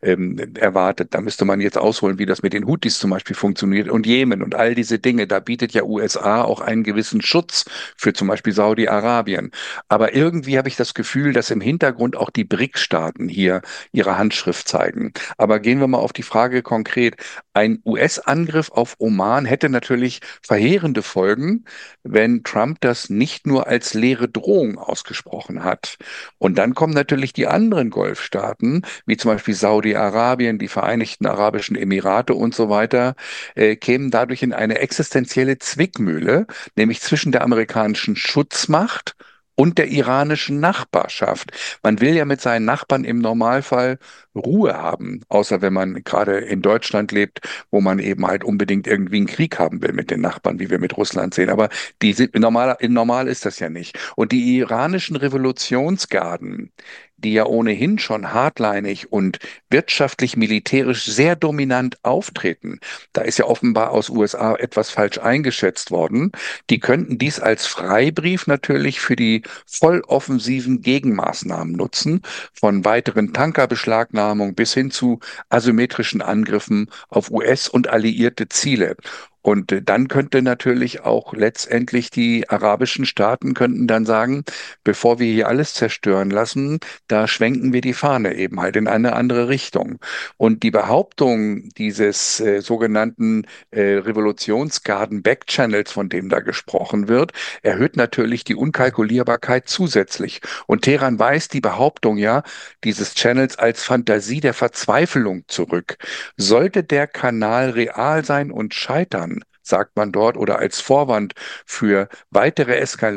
erwartet. Da müsste man jetzt ausholen, wie das mit den Houthis zum Beispiel funktioniert und Jemen und all diese Dinge. Da bietet ja USA auch einen gewissen Schutz für zum Beispiel Saudi-Arabien. Aber irgendwie habe ich das Gefühl, dass im Hintergrund auch die BRIC-Staaten hier ihre Handschrift zeigen. Aber gehen wir mal auf die Frage konkret. Ein US-Angriff auf Oman hätte natürlich verheerende Folgen, wenn Trump das nicht nur als leere Drohung ausgesprochen hat. Und dann kommen natürlich die anderen Golfstaaten, wie zum Beispiel Saudi-Arabien, die Vereinigten Arabischen Emirate und so weiter, kämen dadurch in eine existenzielle Zwickmühle, nämlich zwischen der amerikanischen Schutzmacht und der iranischen Nachbarschaft. Man will ja mit seinen Nachbarn im Normalfall Ruhe haben, außer wenn man gerade in Deutschland lebt, wo man eben halt unbedingt irgendwie einen Krieg haben will mit den Nachbarn, wie wir mit Russland sehen. Aber normal ist das ja nicht. Und die iranischen Revolutionsgarden, die ja ohnehin schon hardlinig und wirtschaftlich militärisch sehr dominant auftreten, da ist ja offenbar aus USA etwas falsch eingeschätzt worden. Die könnten dies als Freibrief natürlich für die volloffensiven Gegenmaßnahmen nutzen, von weiteren Tankerbeschlagnahmungen bis hin zu asymmetrischen Angriffen auf US- und alliierte Ziele. Und dann könnte natürlich auch letztendlich die arabischen Staaten könnten dann sagen, bevor wir hier alles zerstören lassen, da schwenken wir die Fahne eben halt in eine andere Richtung. Und die Behauptung dieses sogenannten Revolutionsgarden-Backchannels, von dem da gesprochen wird, erhöht natürlich die Unkalkulierbarkeit zusätzlich. Und Teheran weist die Behauptung ja dieses Channels als Fantasie der Verzweiflung zurück. Sollte der Kanal real sein und scheitern, sagt man dort, oder als Vorwand für weitere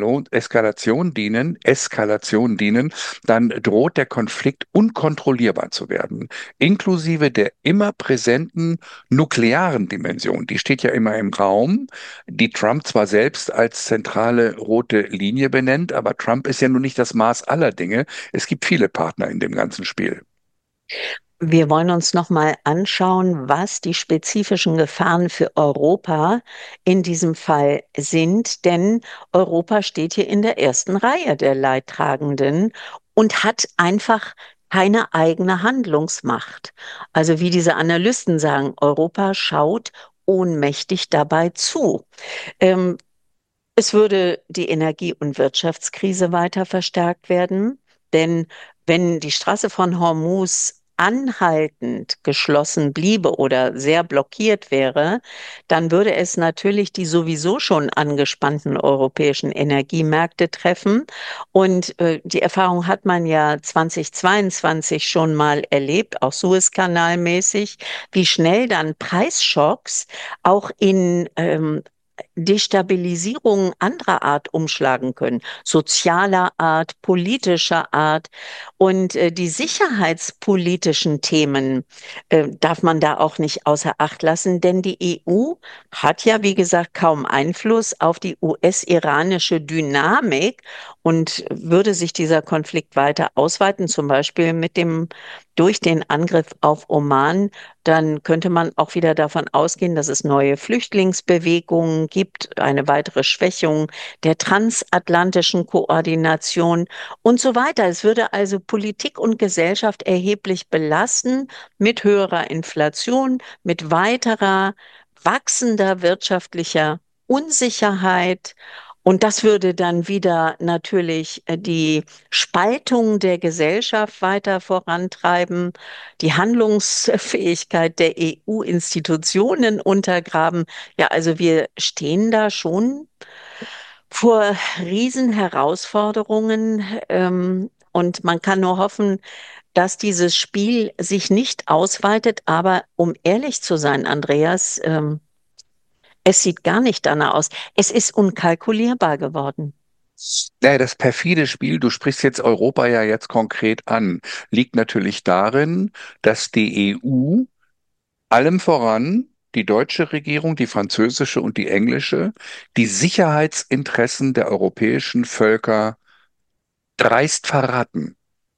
Eskalation dienen, dann droht der Konflikt unkontrollierbar zu werden, inklusive der immer präsenten nuklearen Dimension. Die steht ja immer im Raum, die Trump zwar selbst als zentrale rote Linie benennt, aber Trump ist ja nun nicht das Maß aller Dinge. Es gibt viele Partner in dem ganzen Spiel. Wir wollen uns nochmal anschauen, was die spezifischen Gefahren für Europa in diesem Fall sind, denn Europa steht hier in der ersten Reihe der Leidtragenden und hat einfach keine eigene Handlungsmacht. Also wie diese Analysten sagen, Europa schaut ohnmächtig dabei zu. Ähm, Es würde die Energie- und Wirtschaftskrise weiter verstärkt werden, denn wenn die Straße von Hormuz anhaltend geschlossen bliebe oder sehr blockiert wäre, dann würde es natürlich die sowieso schon angespannten europäischen Energiemärkte treffen. Und die Erfahrung hat man ja 2022 schon mal erlebt, auch Suezkanalmäßig, wie schnell dann Preisschocks auch in Destabilisierungen anderer Art umschlagen können, sozialer Art, politischer Art. Und die sicherheitspolitischen Themen darf man da auch nicht außer Acht lassen, denn die EU hat ja, wie gesagt, kaum Einfluss auf die US-iranische Dynamik und würde sich dieser Konflikt weiter ausweiten, zum Beispiel durch den Angriff auf Oman, dann könnte man auch wieder davon ausgehen, dass es neue Flüchtlingsbewegungen gibt, eine weitere Schwächung der transatlantischen Koordination und so weiter. Es würde also Politik und Gesellschaft erheblich belasten mit höherer Inflation, mit weiterer wachsender wirtschaftlicher Unsicherheit. Und das würde dann wieder natürlich die Spaltung der Gesellschaft weiter vorantreiben, die Handlungsfähigkeit der EU-Institutionen untergraben. Ja, also wir stehen da schon vor Riesenherausforderungen, und man kann nur hoffen, dass dieses Spiel sich nicht ausweitet. Aber um ehrlich zu sein, Andreas, es sieht gar nicht danach aus. Es ist unkalkulierbar geworden. Naja, das perfide Spiel, du sprichst jetzt Europa ja jetzt konkret an, liegt natürlich darin, dass die EU allem voran die deutsche Regierung, die französische und die englische, die Sicherheitsinteressen der europäischen Völker dreist verraten.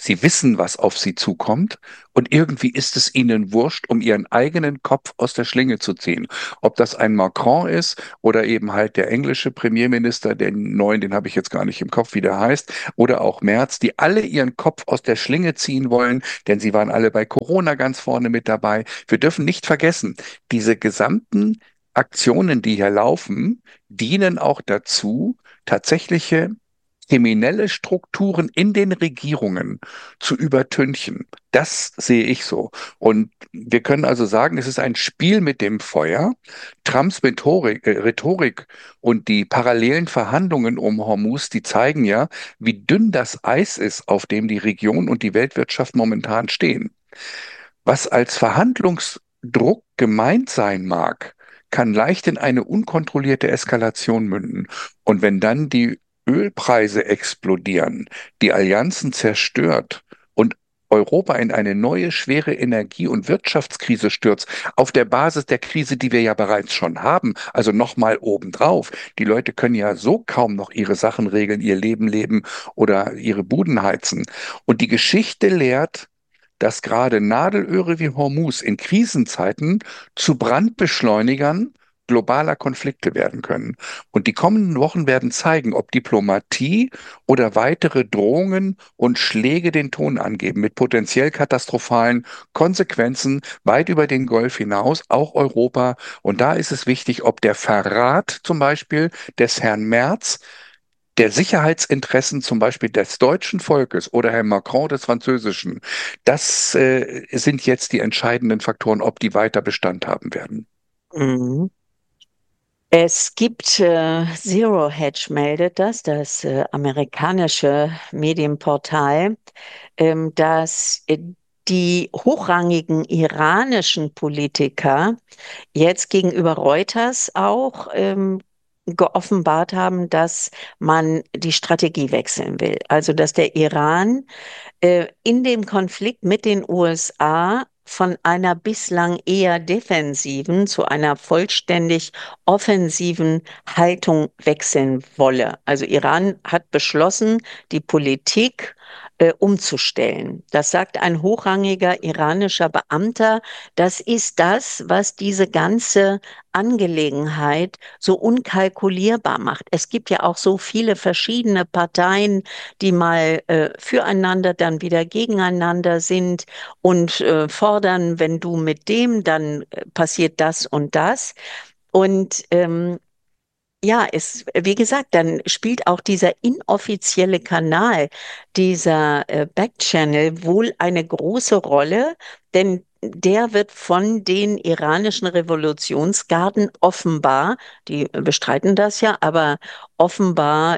Sie wissen, was auf sie zukommt und irgendwie ist es ihnen wurscht, um ihren eigenen Kopf aus der Schlinge zu ziehen. Ob das ein Macron ist oder eben halt der englische Premierminister, den neuen, den habe ich jetzt gar nicht im Kopf, wie der heißt, oder auch Merz, die alle ihren Kopf aus der Schlinge ziehen wollen, denn sie waren alle bei Corona ganz vorne mit dabei. Wir dürfen nicht vergessen, diese gesamten Aktionen, die hier laufen, dienen auch dazu, tatsächliche kriminelle Strukturen in den Regierungen zu übertünchen. Das sehe ich so. Und wir können also sagen, es ist ein Spiel mit dem Feuer. Trumps Rhetorik und die parallelen Verhandlungen um Hormuz, die zeigen ja, wie dünn das Eis ist, auf dem die Region und die Weltwirtschaft momentan stehen. Was als Verhandlungsdruck gemeint sein mag, kann leicht in eine unkontrollierte Eskalation münden. Und wenn dann die Ölpreise explodieren, die Allianzen zerstört und Europa in eine neue schwere Energie- und Wirtschaftskrise stürzt, auf der Basis der Krise, die wir ja bereits schon haben, also nochmal obendrauf. Die Leute können ja so kaum noch ihre Sachen regeln, ihr Leben leben oder ihre Buden heizen. Und die Geschichte lehrt, dass gerade Nadelöhre wie Hormuz in Krisenzeiten zu Brandbeschleunigern globaler Konflikte werden können. Und die kommenden Wochen werden zeigen, ob Diplomatie oder weitere Drohungen und Schläge den Ton angeben, mit potenziell katastrophalen Konsequenzen weit über den Golf hinaus, auch Europa. Und da ist es wichtig, ob der Verrat zum Beispiel des Herrn Merz der Sicherheitsinteressen zum Beispiel des deutschen Volkes oder Herrn Macron des französischen, das sind jetzt die entscheidenden Faktoren, ob die weiter Bestand haben werden. Mhm. Es gibt, Zero Hedge meldet das amerikanische Medienportal, dass die hochrangigen iranischen Politiker jetzt gegenüber Reuters auch geoffenbart haben, dass man die Strategie wechseln will. Also dass der Iran in dem Konflikt mit den USA von einer bislang eher defensiven zu einer vollständig offensiven Haltung wechseln wolle. Also Iran hat beschlossen, die Politik umzustellen. Das sagt ein hochrangiger iranischer Beamter. Das ist das, was diese ganze Angelegenheit so unkalkulierbar macht. Es gibt ja auch so viele verschiedene Parteien, die mal füreinander, dann wieder gegeneinander sind und fordern, wenn du mit dem, dann passiert das und das. Und ja, wie gesagt, dann spielt auch dieser inoffizielle Kanal, dieser Backchannel wohl eine große Rolle, denn der wird von den iranischen Revolutionsgarden offenbar, die bestreiten das ja, aber offenbar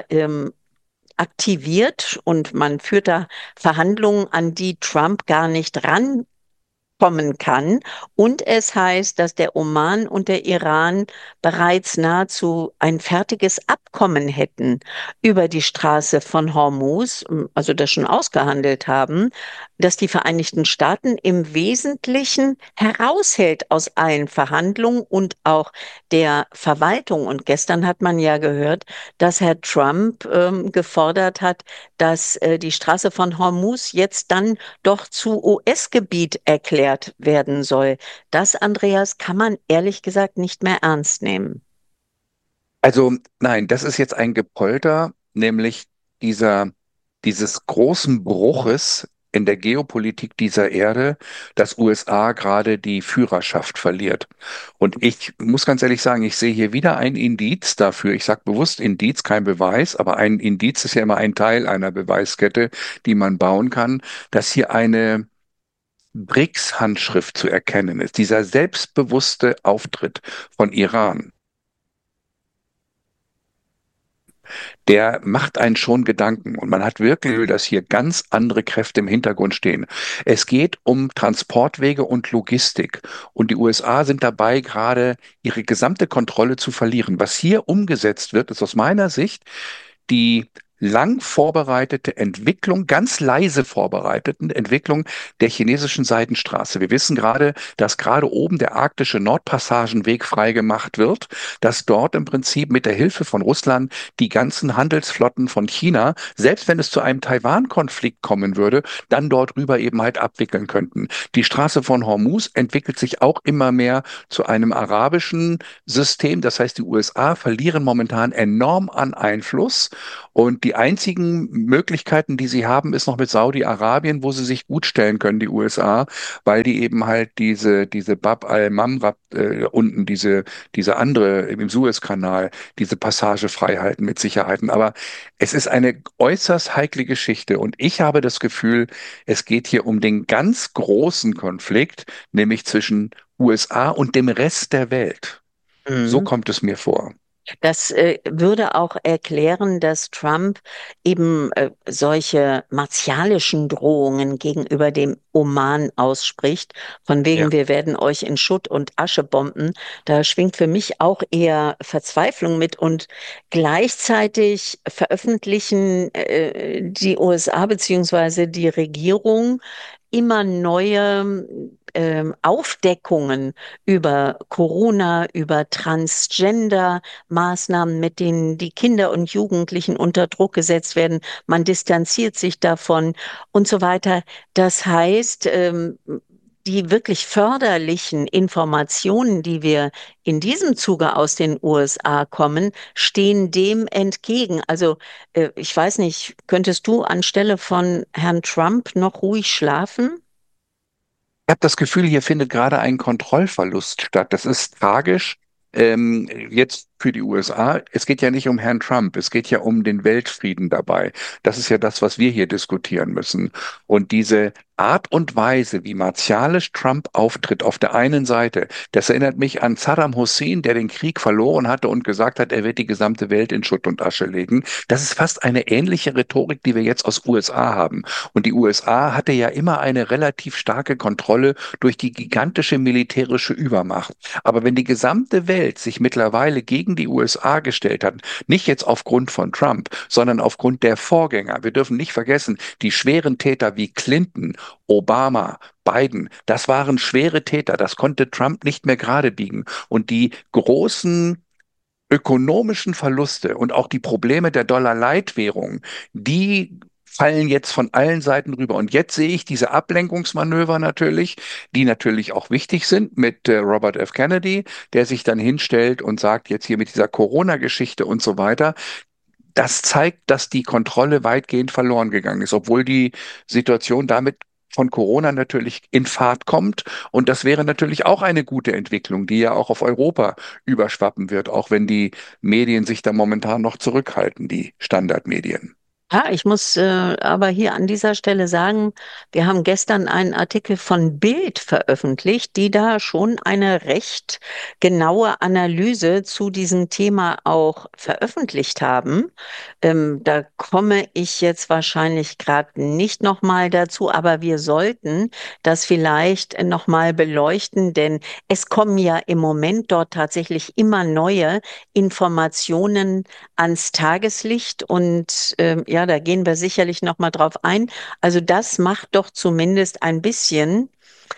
aktiviert und man führt da Verhandlungen, an die Trump gar nicht rankommen kann. Und es heißt, dass der Oman und der Iran bereits nahezu ein fertiges Abkommen hätten über die Straße von Hormuz, also das schon ausgehandelt haben, dass die Vereinigten Staaten im Wesentlichen heraushält aus allen Verhandlungen und auch der Verwaltung. Und gestern hat man ja gehört, dass Herr Trump gefordert hat, dass die Straße von Hormuz jetzt dann doch zu US-Gebiet erklärt werden soll. Das, Andreas, kann man ehrlich gesagt nicht mehr ernst nehmen. Also nein, das ist jetzt ein Gepolter, nämlich dieser, dieses großen Bruches in der Geopolitik dieser Erde, dass USA gerade die Führerschaft verliert. Und ich muss ganz ehrlich sagen, ich sehe hier wieder ein Indiz dafür. Ich sage bewusst Indiz, kein Beweis, aber ein Indiz ist ja immer ein Teil einer Beweiskette, die man bauen kann, dass hier eine BRICS-Handschrift zu erkennen ist. Dieser selbstbewusste Auftritt von Iran, der macht einen schon Gedanken und man hat wirklich, dass hier ganz andere Kräfte im Hintergrund stehen. Es geht um Transportwege und Logistik und die USA sind dabei, gerade ihre gesamte Kontrolle zu verlieren. Was hier umgesetzt wird, ist aus meiner Sicht die lang vorbereitete Entwicklung, ganz leise vorbereiteten Entwicklung der chinesischen Seidenstraße. Wir wissen gerade, dass gerade oben der arktische Nordpassagenweg freigemacht wird, dass dort im Prinzip mit der Hilfe von Russland die ganzen Handelsflotten von China, selbst wenn es zu einem Taiwan-Konflikt kommen würde, dann dort rüber eben halt abwickeln könnten. Die Straße von Hormuz entwickelt sich auch immer mehr zu einem arabischen System. Das heißt, die USA verlieren momentan enorm an Einfluss. Und die einzigen Möglichkeiten, die sie haben, ist noch mit Saudi-Arabien, wo sie sich gut stellen können, die USA, weil die eben halt diese Bab al-Mamrab unten, diese andere im Suezkanal, diese Passage frei halten mit Sicherheiten. Aber es ist eine äußerst heikle Geschichte und ich habe das Gefühl, es geht hier um den ganz großen Konflikt, nämlich zwischen USA und dem Rest der Welt. So Mhm. kommt es mir vor. Das würde auch erklären, dass Trump eben solche martialischen Drohungen gegenüber dem Oman ausspricht, von wegen, Ja. wir werden euch in Schutt und Asche bomben. Da schwingt für mich auch eher Verzweiflung mit und gleichzeitig veröffentlichen die USA beziehungsweise die Regierung immer neue Aufdeckungen über Corona, über Transgender. Maßnahmen, mit denen die Kinder und Jugendlichen unter Druck gesetzt werden. Man distanziert sich davon und so weiter. Das heißt, die wirklich förderlichen Informationen, die wir in diesem Zuge aus den USA kommen, stehen dem entgegen. Also ich weiß nicht, könntest du anstelle von Herrn Trump noch ruhig schlafen? Ich habe das Gefühl, hier findet gerade ein Kontrollverlust statt. Das ist tragisch. Jetzt für die USA. Es geht ja nicht um Herrn Trump, es geht ja um den Weltfrieden dabei. Das ist ja das, was wir hier diskutieren müssen. Und diese Art und Weise, wie martialisch Trump auftritt auf der einen Seite, das erinnert mich an Saddam Hussein, der den Krieg verloren hatte und gesagt hat, er wird die gesamte Welt in Schutt und Asche legen. Das ist fast eine ähnliche Rhetorik, die wir jetzt aus USA haben. Und die USA hatte ja immer eine relativ starke Kontrolle durch die gigantische militärische Übermacht. Aber wenn die gesamte Welt sich mittlerweile gegen die USA gestellt hat, nicht jetzt aufgrund von Trump, sondern aufgrund der Vorgänger, wir dürfen nicht vergessen, die schweren Täter wie Clinton, Obama, Biden, das waren schwere Täter, das konnte Trump nicht mehr gerade biegen. Und die großen ökonomischen Verluste und auch die Probleme der Dollar-Leitwährung, die fallen jetzt von allen Seiten rüber. Und jetzt sehe ich diese Ablenkungsmanöver natürlich, die natürlich auch wichtig sind mit Robert F. Kennedy, der sich dann hinstellt und sagt, jetzt hier mit dieser Corona-Geschichte und so weiter. Das zeigt, dass die Kontrolle weitgehend verloren gegangen ist, obwohl die Situation damit von Corona natürlich in Fahrt kommt. Und das wäre natürlich auch eine gute Entwicklung, die ja auch auf Europa überschwappen wird, auch wenn die Medien sich da momentan noch zurückhalten, die Standardmedien. Ja, ich muss aber hier an dieser Stelle sagen, wir haben gestern einen Artikel von Bild veröffentlicht, die da schon eine recht genaue Analyse zu diesem Thema auch veröffentlicht haben. Da komme ich jetzt wahrscheinlich gerade nicht nochmal dazu, aber wir sollten das vielleicht nochmal beleuchten, denn es kommen ja im Moment dort tatsächlich immer neue Informationen ans Tageslicht und ja, da gehen wir sicherlich noch mal drauf ein. Also das macht doch zumindest ein bisschen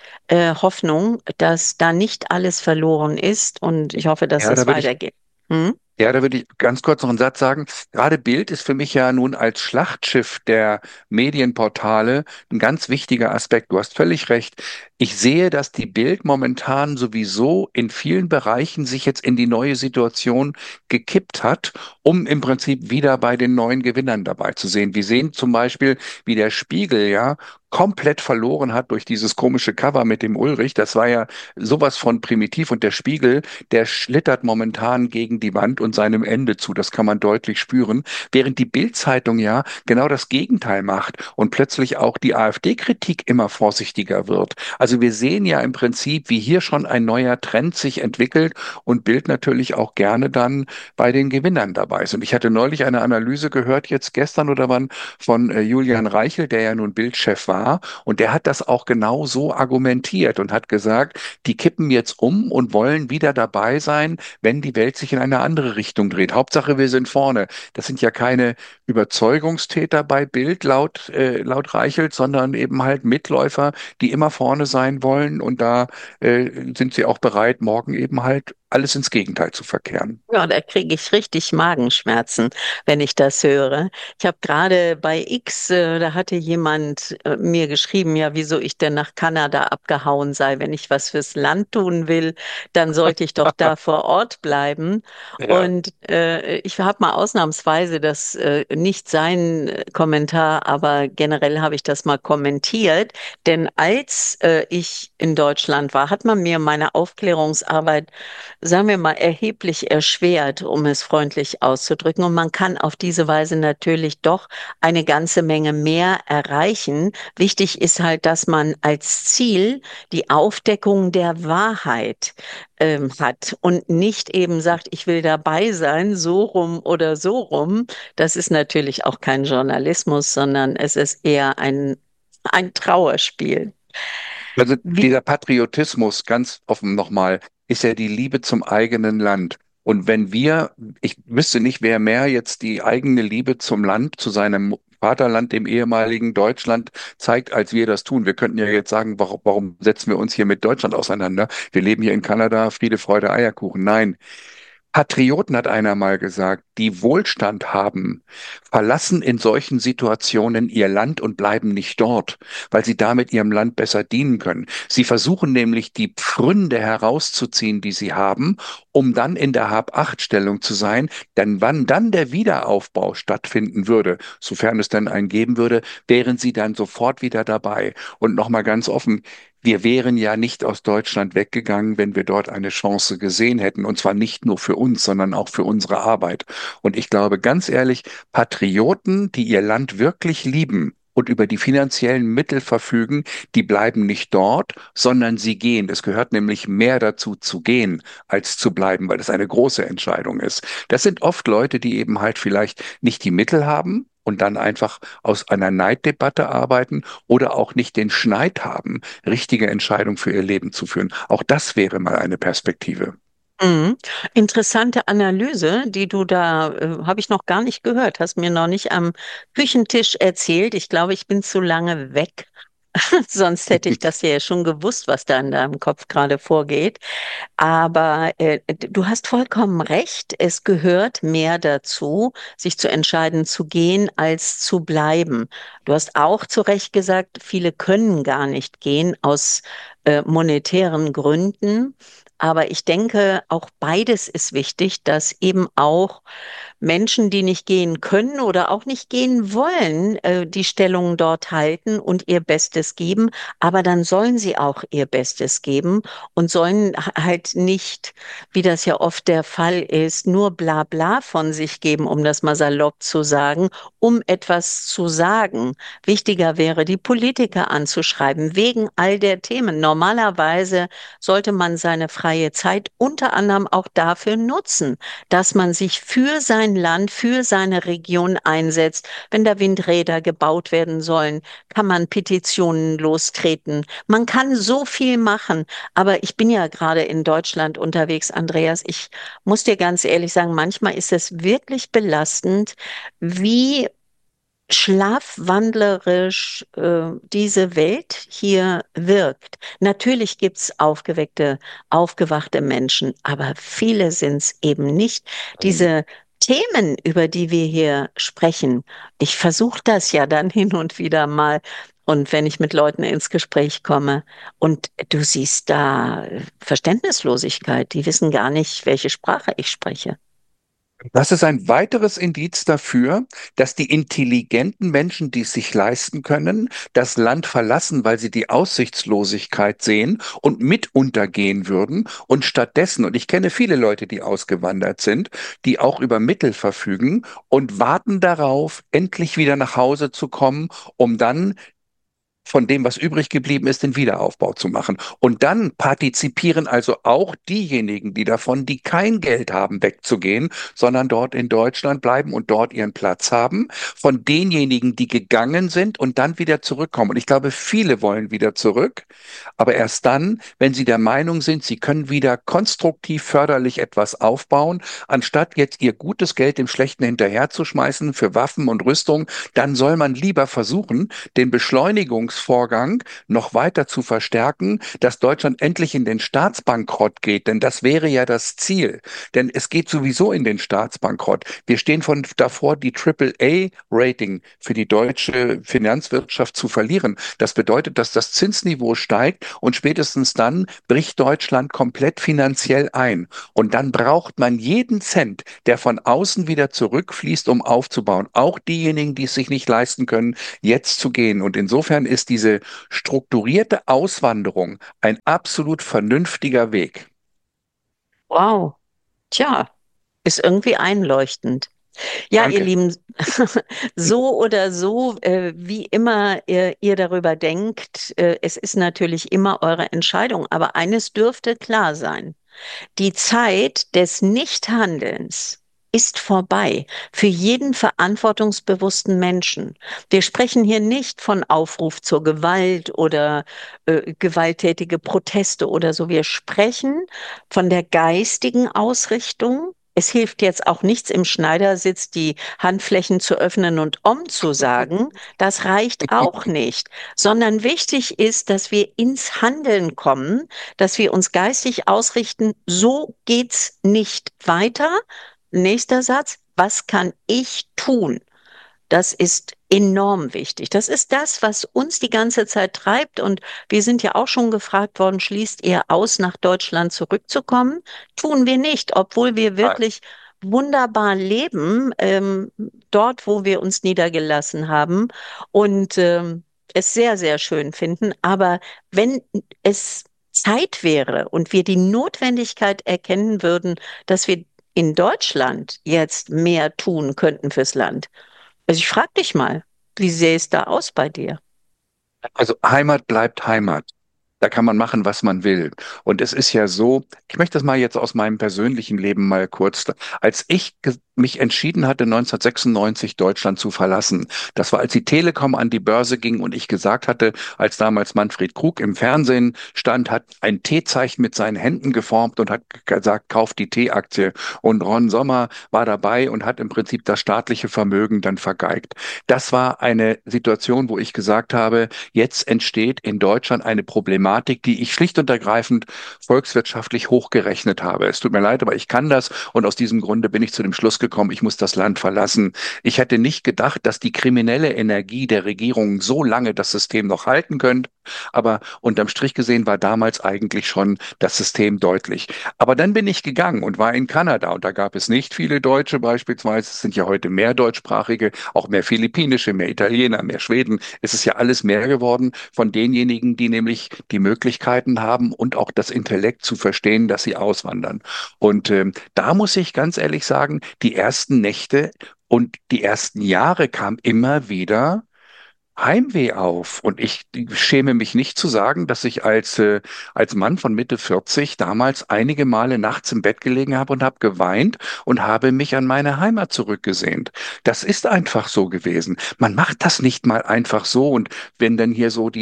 Hoffnung, dass da nicht alles verloren ist und ich hoffe, dass Ja, es da würde ich weitergeht. Hm? Ja, da würde ich ganz kurz noch einen Satz sagen. Gerade Bild ist für mich ja nun als Schlachtschiff der Medienportale ein ganz wichtiger Aspekt. Du hast völlig recht. Ich sehe, dass die Bild momentan sowieso in vielen Bereichen sich jetzt in die neue Situation gekippt hat, um im Prinzip wieder bei den neuen Gewinnern dabei zu sehen. Wir sehen zum Beispiel, wie der Spiegel ja komplett verloren hat durch dieses komische Cover mit dem Ulrich. Das war ja sowas von primitiv und der Spiegel, der schlittert momentan gegen die Wand und seinem Ende zu. Das kann man deutlich spüren. Während die Bild-Zeitung ja genau das Gegenteil macht und plötzlich auch die AfD-Kritik immer vorsichtiger wird. Also wir sehen ja im Prinzip, wie hier schon ein neuer Trend sich entwickelt und Bild natürlich auch gerne dann bei den Gewinnern dabei ist. Und ich hatte neulich eine Analyse gehört, jetzt gestern oder wann, von Julian Reichel, der ja nun Bildchef war war. Und der hat das auch genau so argumentiert und hat gesagt, die kippen jetzt um und wollen wieder dabei sein, wenn die Welt sich in eine andere Richtung dreht. Hauptsache, wir sind vorne. Das sind ja keine Überzeugungstäter bei Bild laut Reichelt, sondern eben halt Mitläufer, die immer vorne sein wollen. Und da sind sie auch bereit, morgen eben halt alles ins Gegenteil zu verkehren. Ja, da kriege ich richtig Magenschmerzen, wenn ich das höre. Ich habe gerade bei X, da hatte jemand mir geschrieben, ja, wieso ich denn nach Kanada abgehauen sei. Wenn ich was fürs Land tun will, dann sollte ich doch da vor Ort bleiben. Ja. Und ich habe mal ausnahmsweise das nicht sein Kommentar, aber generell habe ich das mal kommentiert. Denn als ich in Deutschland war, hat man mir meine Aufklärungsarbeit, sagen wir mal, erheblich erschwert, um es freundlich auszudrücken. Und man kann auf diese Weise natürlich doch eine ganze Menge mehr erreichen. Wichtig ist halt, dass man als Ziel die Aufdeckung der Wahrheit hat und nicht eben sagt, ich will dabei sein, so rum oder so rum. Das ist natürlich auch kein Journalismus, sondern es ist eher ein Trauerspiel. Also Wie, dieser Patriotismus, ganz offen nochmal, ist ja die Liebe zum eigenen Land. Und wenn wir, ich wüsste nicht, wer mehr jetzt die eigene Liebe zum Land, zu seinem Vaterland, dem ehemaligen Deutschland, zeigt, als wir das tun. Wir könnten ja jetzt sagen, warum setzen wir uns hier mit Deutschland auseinander? Wir leben hier in Kanada, Friede, Freude, Eierkuchen. Nein. Patrioten, hat einer mal gesagt, die Wohlstand haben, verlassen in solchen Situationen ihr Land und bleiben nicht dort, weil sie damit ihrem Land besser dienen können. Sie versuchen nämlich die Pfründe herauszuziehen, die sie haben, um dann in der Hab-Acht-Stellung zu sein. Denn wann dann der Wiederaufbau stattfinden würde, sofern es denn einen geben würde, wären sie dann sofort wieder dabei. Und nochmal ganz offen, wir wären ja nicht aus Deutschland weggegangen, wenn wir dort eine Chance gesehen hätten. Und zwar nicht nur für uns, sondern auch für unsere Arbeit. Und ich glaube ganz ehrlich, Patrioten, die ihr Land wirklich lieben und über die finanziellen Mittel verfügen, die bleiben nicht dort, sondern sie gehen. Es gehört nämlich mehr dazu zu gehen, als zu bleiben, weil das eine große Entscheidung ist. Das sind oft Leute, die eben halt vielleicht nicht die Mittel haben und dann einfach aus einer Neiddebatte arbeiten oder auch nicht den Schneid haben, richtige Entscheidungen für ihr Leben zu führen. Auch das wäre mal eine Perspektive. Mhm. Interessante Analyse, die du da, habe ich noch gar nicht gehört, hast mir noch nicht am Küchentisch erzählt. Ich glaube, ich bin zu lange weg. Sonst hätte ich das ja schon gewusst, was da in deinem Kopf gerade vorgeht. Aber du hast vollkommen recht. Es gehört mehr dazu, sich zu entscheiden, zu gehen, als zu bleiben. Du hast auch zu Recht gesagt, viele können gar nicht gehen aus monetären Gründen. Aber ich denke, auch beides ist wichtig, dass eben auch Menschen, die nicht gehen können oder auch nicht gehen wollen, die Stellung dort halten und ihr Bestes geben. Aber dann sollen sie auch ihr Bestes geben und sollen halt nicht, wie das ja oft der Fall ist, nur Blabla von sich geben, um das mal salopp zu sagen, um etwas zu sagen. Wichtiger wäre, die Politiker anzuschreiben, wegen all der Themen. Normalerweise sollte man seine freie Zeit unter anderem auch dafür nutzen, dass man sich für sein Land, für seine Region einsetzt. Wenn da Windräder gebaut werden sollen, kann man Petitionen lostreten. Man kann so viel machen, aber ich bin ja gerade in Deutschland unterwegs, Andreas. Ich muss dir ganz ehrlich sagen, manchmal ist es wirklich belastend, wie schlafwandlerisch diese Welt hier wirkt. Natürlich gibt's aufgeweckte, aufgewachte Menschen, aber viele sind's eben nicht. Diese Themen, über die wir hier sprechen, ich versuche das ja dann hin und wieder mal. Und wenn ich mit Leuten ins Gespräch komme und du siehst da Verständnislosigkeit, die wissen gar nicht, welche Sprache ich spreche. Das ist ein weiteres Indiz dafür, dass die intelligenten Menschen, die es sich leisten können, das Land verlassen, weil sie die Aussichtslosigkeit sehen und mit untergehen würden und stattdessen, und ich kenne viele Leute, die ausgewandert sind, die auch über Mittel verfügen und warten darauf, endlich wieder nach Hause zu kommen, um dann von dem, was übrig geblieben ist, den Wiederaufbau zu machen. Und dann partizipieren also auch diejenigen, die davon, die kein Geld haben, wegzugehen, sondern dort in Deutschland bleiben und dort ihren Platz haben, von denjenigen, die gegangen sind und dann wieder zurückkommen. Und ich glaube, viele wollen wieder zurück, aber erst dann, wenn sie der Meinung sind, sie können wieder konstruktiv förderlich etwas aufbauen, anstatt jetzt ihr gutes Geld dem Schlechten hinterherzuschmeißen für Waffen und Rüstung, dann soll man lieber versuchen, den Beschleunigungsvorgang noch weiter zu verstärken, dass Deutschland endlich in den Staatsbankrott geht, denn das wäre ja das Ziel. Denn es geht sowieso in den Staatsbankrott. Wir stehen von davor, die AAA-Rating für die deutsche Finanzwirtschaft zu verlieren. Das bedeutet, dass das Zinsniveau steigt und spätestens dann bricht Deutschland komplett finanziell ein. Und dann braucht man jeden Cent, der von außen wieder zurückfließt, um aufzubauen. Auch diejenigen, die es sich nicht leisten können, jetzt zu gehen. Und insofern ist diese strukturierte Auswanderung ein absolut vernünftiger Weg. Wow. Tja, ist irgendwie einleuchtend. Ja, ihr Danke. Lieben, so oder so, wie immer ihr darüber denkt, es ist natürlich immer eure Entscheidung, aber eines dürfte klar sein. Die Zeit des Nichthandelns ist vorbei für jeden verantwortungsbewussten Menschen. Wir sprechen hier nicht von Aufruf zur Gewalt oder gewalttätige Proteste oder so. Wir sprechen von der geistigen Ausrichtung. Es hilft jetzt auch nichts, im Schneidersitz die Handflächen zu öffnen und Om zu sagen. Das reicht auch nicht, sondern wichtig ist, dass wir ins Handeln kommen, dass wir uns geistig ausrichten, so geht's nicht weiter. Nächster Satz, was kann ich tun? Das ist enorm wichtig. Das ist das, was uns die ganze Zeit treibt. Und wir sind ja auch schon gefragt worden, schließt ihr aus, nach Deutschland zurückzukommen? Tun wir nicht, obwohl wir wirklich wunderbar leben, dort, wo wir uns niedergelassen haben und es sehr, sehr schön finden. Aber wenn es Zeit wäre und wir die Notwendigkeit erkennen würden, dass wir in Deutschland jetzt mehr tun könnten fürs Land, also ich frage dich mal, wie sähe es da aus bei dir? Also Heimat bleibt Heimat. Da kann man machen, was man will. Und es ist ja so, ich möchte das mal jetzt aus meinem persönlichen Leben mal kurz, als ich mich entschieden hatte, 1996 Deutschland zu verlassen, das war, als die Telekom an die Börse ging und ich gesagt hatte, als damals Manfred Krug im Fernsehen stand, hat ein T-Zeichen mit seinen Händen geformt und hat gesagt, kauft die T-Aktie. Und Ron Sommer war dabei und hat im Prinzip das staatliche Vermögen dann vergeigt. Das war eine Situation, wo ich gesagt habe, jetzt entsteht in Deutschland eine Problematik, die ich schlicht und ergreifend volkswirtschaftlich hochgerechnet habe. Es tut mir leid, aber ich kann das und aus diesem Grunde bin ich zu dem Schluss gekommen, ich muss das Land verlassen. Ich hätte nicht gedacht, dass die kriminelle Energie der Regierung so lange das System noch halten könnte, aber unterm Strich gesehen war damals eigentlich schon das System deutlich. Aber dann bin ich gegangen und war in Kanada und da gab es nicht viele Deutsche beispielsweise. Es sind ja heute mehr deutschsprachige, auch mehr philippinische, mehr Italiener, mehr Schweden. Es ist ja alles mehr geworden von denjenigen, die nämlich die Möglichkeiten haben und auch das Intellekt zu verstehen, dass sie auswandern. Und da muss ich ganz ehrlich sagen, die ersten Nächte und die ersten Jahre kam immer wieder Heimweh auf. Und ich schäme mich nicht zu sagen, dass ich als Mann von Mitte 40 damals einige Male nachts im Bett gelegen habe und habe geweint und habe mich an meine Heimat zurückgesehnt. Das ist einfach so gewesen. Man macht das nicht mal einfach so. Und wenn dann hier so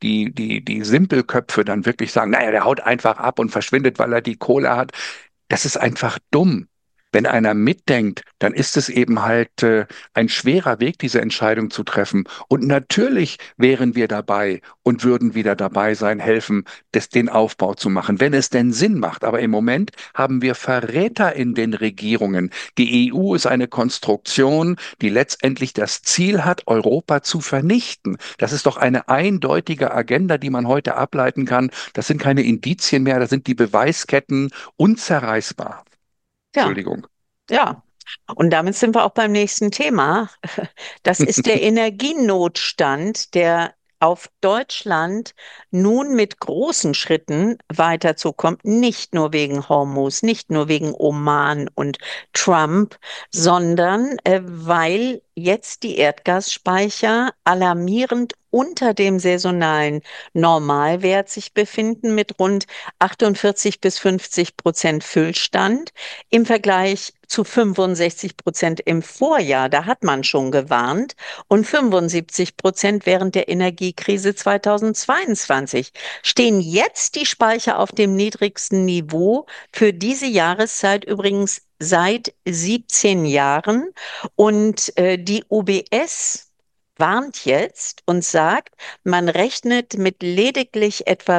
die Simpelköpfe dann wirklich sagen, naja, der haut einfach ab und verschwindet, weil er die Kohle hat, das ist einfach dumm. Wenn einer mitdenkt, dann ist es eben halt ein schwerer Weg, diese Entscheidung zu treffen. Und natürlich wären wir dabei und würden wieder dabei sein, helfen, den Aufbau zu machen, wenn es denn Sinn macht. Aber im Moment haben wir Verräter in den Regierungen. Die EU ist eine Konstruktion, die letztendlich das Ziel hat, Europa zu vernichten. Das ist doch eine eindeutige Agenda, die man heute ableiten kann. Das sind keine Indizien mehr, das sind die Beweisketten unzerreißbar. Ja, Entschuldigung. ja. Und damit sind wir auch beim nächsten Thema. Das ist der Energienotstand, der auf Deutschland nun mit großen Schritten weiterzukommt, nicht nur wegen Hormuz, nicht nur wegen Oman und Trump, sondern weil jetzt die Erdgasspeicher alarmierend unter dem saisonalen Normalwert sich befinden mit rund 48 bis 50% Füllstand im Vergleich zu 65% im Vorjahr. Da hat man schon gewarnt und 75% während der Energiekrise 2022. Stehen jetzt die Speicher auf dem niedrigsten Niveau für diese Jahreszeit übrigens seit 17 Jahren. Und die UBS warnt jetzt und sagt, man rechnet mit lediglich etwa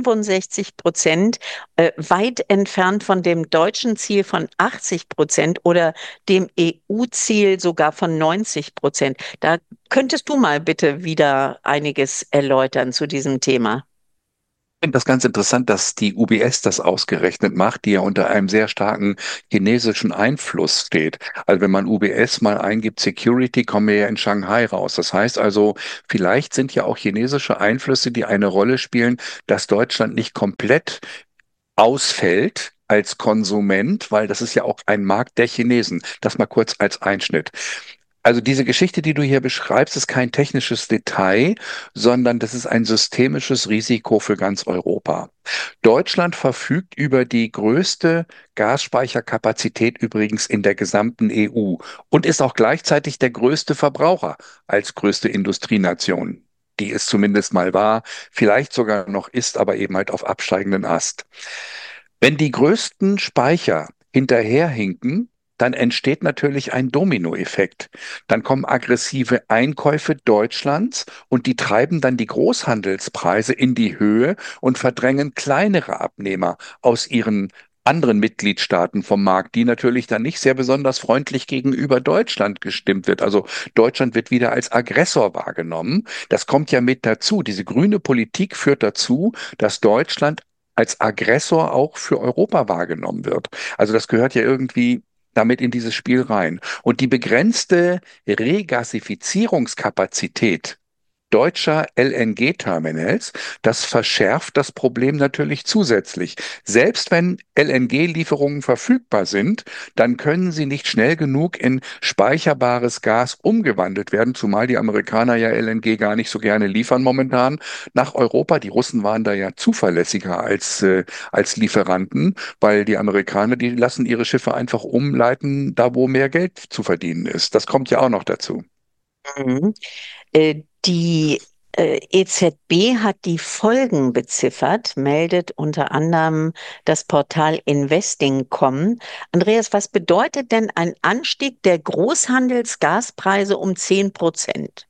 65%, weit entfernt von dem deutschen Ziel von 80% oder dem EU-Ziel sogar von 90%. Da könntest du mal bitte wieder einiges erläutern zu diesem Thema. Ich finde das ganz interessant, dass die UBS das ausgerechnet macht, die ja unter einem sehr starken chinesischen Einfluss steht. Also wenn man UBS mal eingibt, Security, kommen wir ja in Shanghai raus. Das heißt also, vielleicht sind ja auch chinesische Einflüsse, die eine Rolle spielen, dass Deutschland nicht komplett ausfällt als Konsument, weil das ist ja auch ein Markt der Chinesen. Das mal kurz als Einschnitt. Also diese Geschichte, die du hier beschreibst, ist kein technisches Detail, sondern das ist ein systemisches Risiko für ganz Europa. Deutschland verfügt über die größte Gasspeicherkapazität übrigens in der gesamten EU und ist auch gleichzeitig der größte Verbraucher als größte Industrienation, die es zumindest mal war, vielleicht sogar noch ist, aber eben halt auf absteigenden Ast. Wenn die größten Speicher hinterherhinken, dann entsteht natürlich ein Dominoeffekt. Dann kommen aggressive Einkäufe Deutschlands und die treiben dann die Großhandelspreise in die Höhe und verdrängen kleinere Abnehmer aus ihren anderen Mitgliedstaaten vom Markt, die natürlich dann nicht sehr besonders freundlich gegenüber Deutschland gestimmt wird. Also Deutschland wird wieder als Aggressor wahrgenommen. Das kommt ja mit dazu. Diese grüne Politik führt dazu, dass Deutschland als Aggressor auch für Europa wahrgenommen wird. Also das gehört ja irgendwie damit in dieses Spiel rein. Und die begrenzte Regasifizierungskapazität deutscher LNG-Terminals, das verschärft das Problem natürlich zusätzlich. Selbst wenn LNG-Lieferungen verfügbar sind, dann können sie nicht schnell genug in speicherbares Gas umgewandelt werden, zumal die Amerikaner ja LNG gar nicht so gerne liefern momentan nach Europa. Die Russen waren da ja zuverlässiger als Lieferanten, weil die Amerikaner, die lassen ihre Schiffe einfach umleiten, da wo mehr Geld zu verdienen ist. Das kommt ja auch noch dazu. Mhm. Die EZB hat die Folgen beziffert, meldet unter anderem das Portal Investing.com. Andreas, was bedeutet denn ein Anstieg der Großhandelsgaspreise um 10%?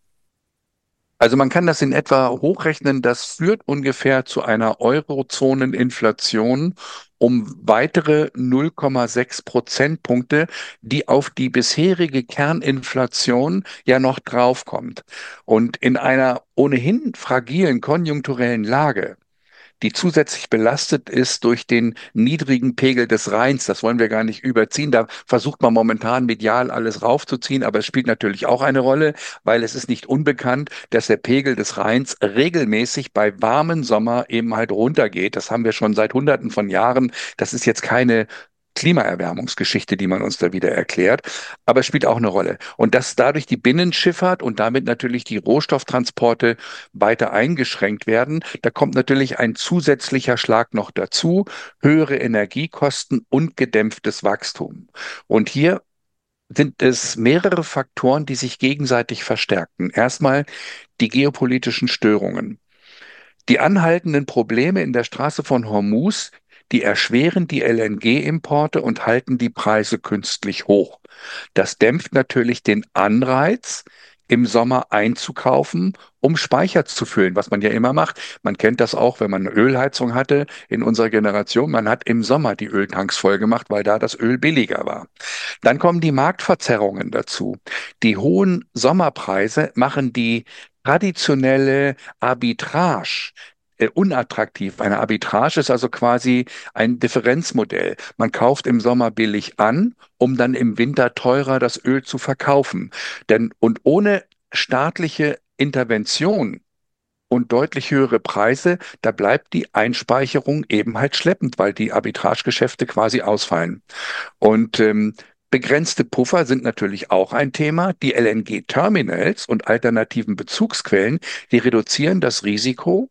Also man kann das in etwa hochrechnen, das führt ungefähr zu einer Eurozoneninflation um weitere 0,6 Prozentpunkte, die auf die bisherige Kerninflation ja noch draufkommt. Und in einer ohnehin fragilen konjunkturellen Lage, die zusätzlich belastet ist durch den niedrigen Pegel des Rheins. Das wollen wir gar nicht überziehen. Da versucht man momentan medial alles raufzuziehen, aber es spielt natürlich auch eine Rolle, weil es ist nicht unbekannt, dass der Pegel des Rheins regelmäßig bei warmen Sommer eben halt runtergeht. Das haben wir schon seit Hunderten von Jahren. Das ist jetzt keine Klimaerwärmungsgeschichte, die man uns da wieder erklärt, aber es spielt auch eine Rolle. Und dass dadurch die Binnenschifffahrt und damit natürlich die Rohstofftransporte weiter eingeschränkt werden, da kommt natürlich ein zusätzlicher Schlag noch dazu, höhere Energiekosten und gedämpftes Wachstum. Und hier sind es mehrere Faktoren, die sich gegenseitig verstärken. Erstmal die geopolitischen Störungen. Die anhaltenden Probleme in der Straße von Hormuz, die erschweren die LNG-Importe und halten die Preise künstlich hoch. Das dämpft natürlich den Anreiz, im Sommer einzukaufen, um Speicher zu füllen, was man ja immer macht. Man kennt das auch, wenn man eine Ölheizung hatte in unserer Generation. Man hat im Sommer die Öltanks voll gemacht, weil da das Öl billiger war. Dann kommen die Marktverzerrungen dazu. Die hohen Sommerpreise machen die traditionelle Arbitrage unattraktiv. Eine Arbitrage ist also quasi ein Differenzmodell. Man kauft im Sommer billig an, um dann im Winter teurer das Öl zu verkaufen. Denn und ohne staatliche Intervention und deutlich höhere Preise, da bleibt die Einspeicherung eben halt schleppend, weil die Arbitragegeschäfte quasi ausfallen. Und Begrenzte Puffer sind natürlich auch ein Thema. Die LNG-Terminals und alternativen Bezugsquellen, die reduzieren das Risiko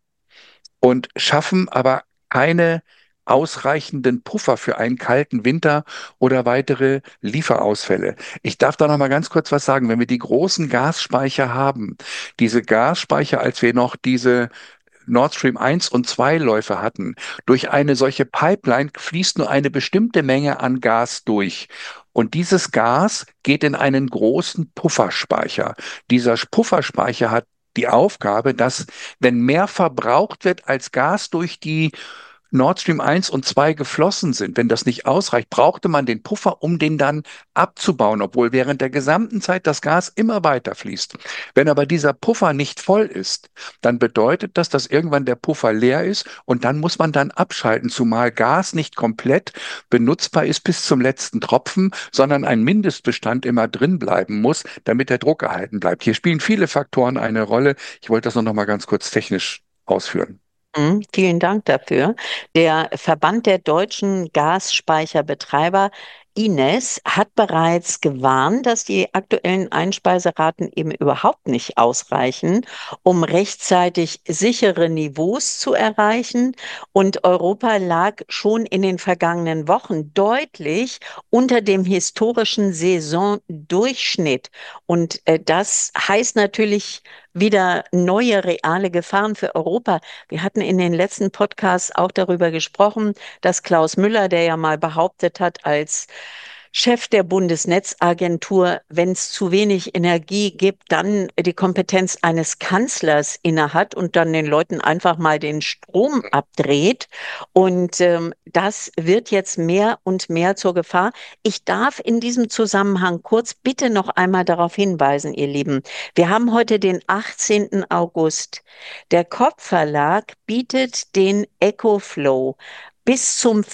und schaffen aber keine ausreichenden Puffer für einen kalten Winter oder weitere Lieferausfälle. Ich darf da noch mal ganz kurz was sagen. Wenn wir die großen Gasspeicher haben, diese Gasspeicher, als wir noch diese Nord Stream 1 und 2 Läufe hatten, durch eine solche Pipeline fließt nur eine bestimmte Menge an Gas durch. Und dieses Gas geht in einen großen Pufferspeicher. Dieser Pufferspeicher hat die Aufgabe, dass, wenn mehr verbraucht wird als Gas durch die Nord Stream 1 und 2 geflossen sind, wenn das nicht ausreicht, brauchte man den Puffer, um den dann abzubauen, obwohl während der gesamten Zeit das Gas immer weiter fließt. Wenn aber dieser Puffer nicht voll ist, dann bedeutet das, dass irgendwann der Puffer leer ist und dann muss man dann abschalten, zumal Gas nicht komplett benutzbar ist bis zum letzten Tropfen, sondern ein Mindestbestand immer drin bleiben muss, damit der Druck erhalten bleibt. Hier spielen viele Faktoren eine Rolle. Ich wollte das nur noch mal ganz kurz technisch ausführen. Vielen Dank dafür. Der Verband der deutschen Gasspeicherbetreiber Ines hat bereits gewarnt, dass die aktuellen Einspeiserraten eben überhaupt nicht ausreichen, um rechtzeitig sichere Niveaus zu erreichen. Und Europa lag schon in den vergangenen Wochen deutlich unter dem historischen Saisondurchschnitt. Und das heißt natürlich wieder neue reale Gefahren für Europa. Wir hatten in den letzten Podcasts auch darüber gesprochen, dass Klaus Müller, der ja mal behauptet hat, als Chef der Bundesnetzagentur, wenn es zu wenig Energie gibt, dann die Kompetenz eines Kanzlers innehat und dann den Leuten einfach mal den Strom abdreht. Und das wird jetzt mehr und mehr zur Gefahr. Ich darf in diesem Zusammenhang kurz bitte noch einmal darauf hinweisen, ihr Lieben. Wir haben heute den 18. August. Der Kopf Verlag bietet den EcoFlow bis zum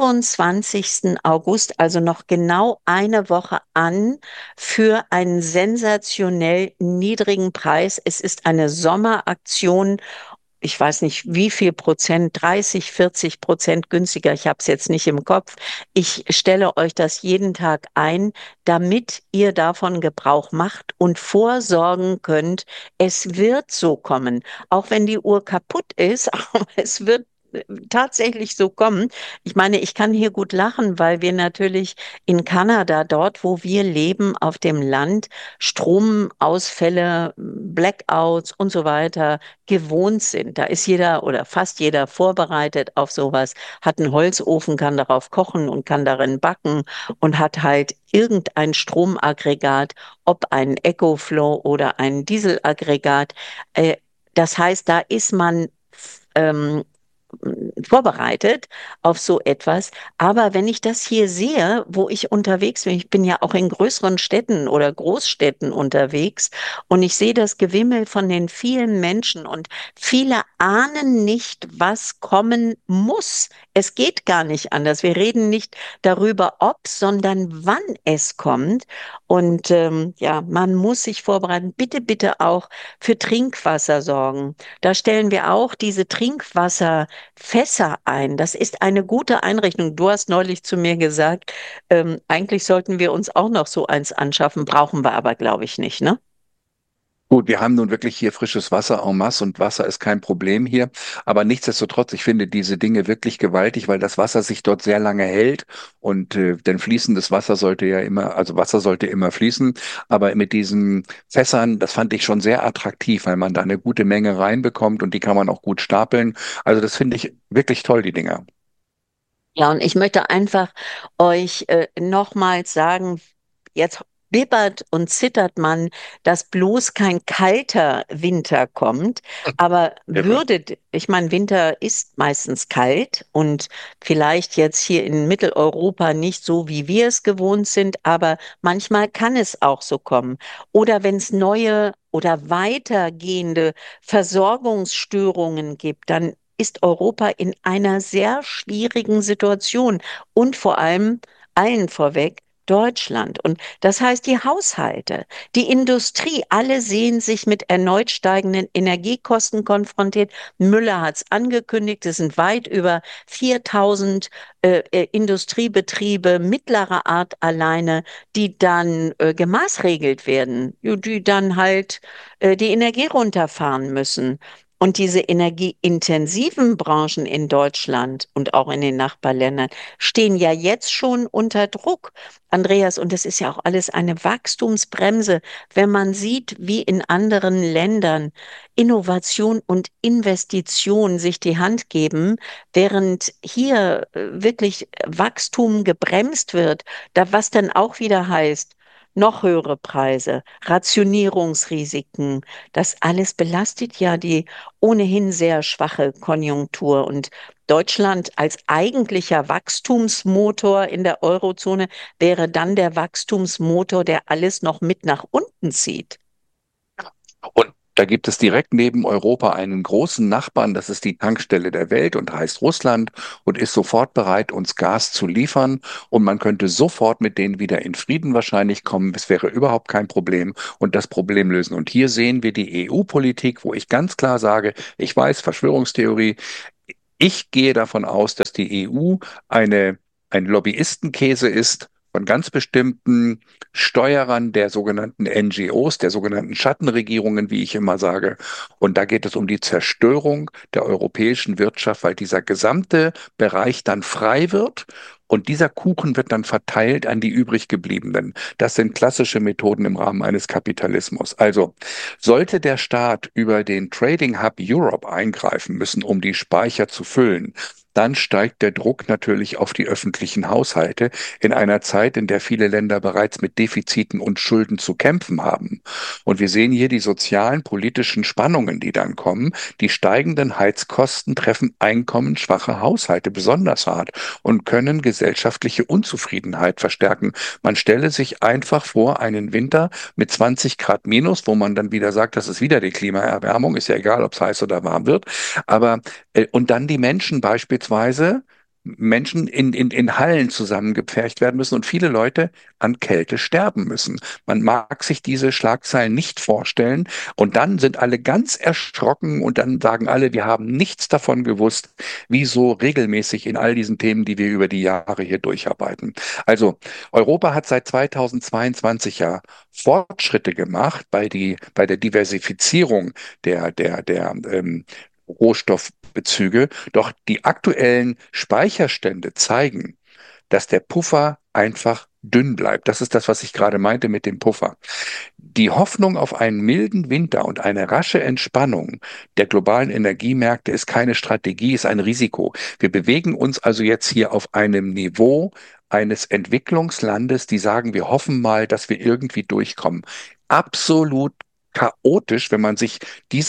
25. August, also noch genau eine Woche an, für einen sensationell niedrigen Preis. Es ist eine Sommeraktion. Ich weiß nicht, wie viel Prozent, 30, 40% günstiger. Ich habe es jetzt nicht im Kopf. Ich stelle euch das jeden Tag ein, damit ihr davon Gebrauch macht und vorsorgen könnt. Es wird so kommen, auch wenn die Uhr kaputt ist, aber es wird tatsächlich so kommen. Ich meine, ich kann hier gut lachen, weil wir natürlich in Kanada, dort, wo wir leben, auf dem Land, Stromausfälle, Blackouts und so weiter gewohnt sind. Da ist jeder oder fast jeder vorbereitet auf sowas, hat einen Holzofen, kann darauf kochen und kann darin backen und hat halt irgendein Stromaggregat, ob ein EcoFlow oder ein Dieselaggregat. Äh, Das heißt, da ist man ähm, vorbereitet auf so etwas. Aber wenn ich das hier sehe, wo ich unterwegs bin, ich bin ja auch in größeren Städten oder Großstädten unterwegs und ich sehe das Gewimmel von den vielen Menschen und viele ahnen nicht, was kommen muss. Es geht gar nicht anders. Wir reden nicht darüber, ob, sondern wann es kommt. Und ja, man muss sich vorbereiten. Bitte, bitte auch für Trinkwasser sorgen. Da stellen wir auch diese Trinkwasserfässer ein. Das ist eine gute Einrichtung. Du hast neulich zu mir gesagt, eigentlich sollten wir uns auch noch so eins anschaffen, brauchen wir aber, glaube ich, nicht, ne? Gut, wir haben nun wirklich hier frisches Wasser en masse und Wasser ist kein Problem hier. Aber nichtsdestotrotz, ich finde diese Dinge wirklich gewaltig, weil das Wasser sich dort sehr lange hält und denn fließendes Wasser sollte ja immer, also Wasser sollte immer fließen. Aber mit diesen Fässern, das fand ich schon sehr attraktiv, weil man da eine gute Menge reinbekommt und die kann man auch gut stapeln. Also das finde ich wirklich toll, die Dinger. Ja, und ich möchte einfach euch nochmals sagen, jetzt bibbert und zittert man, dass bloß kein kalter Winter kommt. Aber Irre. ich meine, Winter ist meistens kalt und vielleicht jetzt hier in Mitteleuropa nicht so, wie wir es gewohnt sind, aber manchmal kann es auch so kommen. Oder wenn es neue oder weitergehende Versorgungsstörungen gibt, dann ist Europa in einer sehr schwierigen Situation und vor allem allen vorweg, Deutschland. Und das heißt, die Haushalte, die Industrie, alle sehen sich mit erneut steigenden Energiekosten konfrontiert. Müller hat es angekündigt, es sind weit über 4.000 Industriebetriebe mittlerer Art alleine, die dann gemaßregelt werden, die dann halt die Energie runterfahren müssen. Und diese energieintensiven Branchen in Deutschland und auch in den Nachbarländern stehen ja jetzt schon unter Druck, Andreas. Und das ist ja auch alles eine Wachstumsbremse, wenn man sieht, wie in anderen Ländern Innovation und Investition sich die Hand geben, während hier wirklich Wachstum gebremst wird, da was dann auch wieder heißt, noch höhere Preise, Rationierungsrisiken, das alles belastet ja die ohnehin sehr schwache Konjunktur. Und Deutschland als eigentlicher Wachstumsmotor in der Eurozone wäre dann der Wachstumsmotor, der alles noch mit nach unten zieht. Und da gibt es direkt neben Europa einen großen Nachbarn, das ist die Tankstelle der Welt und heißt Russland und ist sofort bereit, uns Gas zu liefern. Und man könnte sofort mit denen wieder in Frieden wahrscheinlich kommen. Es wäre überhaupt kein Problem und das Problem lösen. Und hier sehen wir die EU-Politik, wo ich ganz klar sage, ich weiß, Verschwörungstheorie, ich gehe davon aus, dass die EU ein Lobbyistenkäse ist von ganz bestimmten Steuerern der sogenannten NGOs, der sogenannten Schattenregierungen, wie ich immer sage. Und da geht es um die Zerstörung der europäischen Wirtschaft, weil dieser gesamte Bereich dann frei wird. Und dieser Kuchen wird dann verteilt an die übrig gebliebenen. Das sind klassische Methoden im Rahmen eines Kapitalismus. Also sollte der Staat über den Trading Hub Europe eingreifen müssen, um die Speicher zu füllen, dann steigt der Druck natürlich auf die öffentlichen Haushalte in einer Zeit, in der viele Länder bereits mit Defiziten und Schulden zu kämpfen haben. Und wir sehen hier die sozialen, politischen Spannungen, die dann kommen. Die steigenden Heizkosten treffen einkommensschwache Haushalte besonders hart und können gesellschaftliche Unzufriedenheit verstärken. Man stelle sich einfach vor, einen Winter mit 20 Grad minus, wo man dann wieder sagt, das ist wieder die Klimaerwärmung, ist ja egal, ob es heiß oder warm wird. Aber und dann die Menschen beispielsweise, Menschen in Hallen zusammengepfercht werden müssen und viele Leute an Kälte sterben müssen. Man mag sich diese Schlagzeilen nicht vorstellen und dann sind alle ganz erschrocken und dann sagen alle, wir haben nichts davon gewusst, wie so regelmäßig in all diesen Themen, die wir über die Jahre hier durcharbeiten. Also Europa hat seit 2022 ja Fortschritte gemacht bei der Diversifizierung der Rohstoffbezüge. Doch die aktuellen Speicherstände zeigen, dass der Puffer einfach dünn bleibt. Das ist das, was ich gerade meinte mit dem Puffer. Die Hoffnung auf einen milden Winter und eine rasche Entspannung der globalen Energiemärkte ist keine Strategie, ist ein Risiko. Wir bewegen uns also jetzt hier auf einem Niveau eines Entwicklungslandes, die sagen, wir hoffen mal, dass wir irgendwie durchkommen. Absolut chaotisch, wenn man sich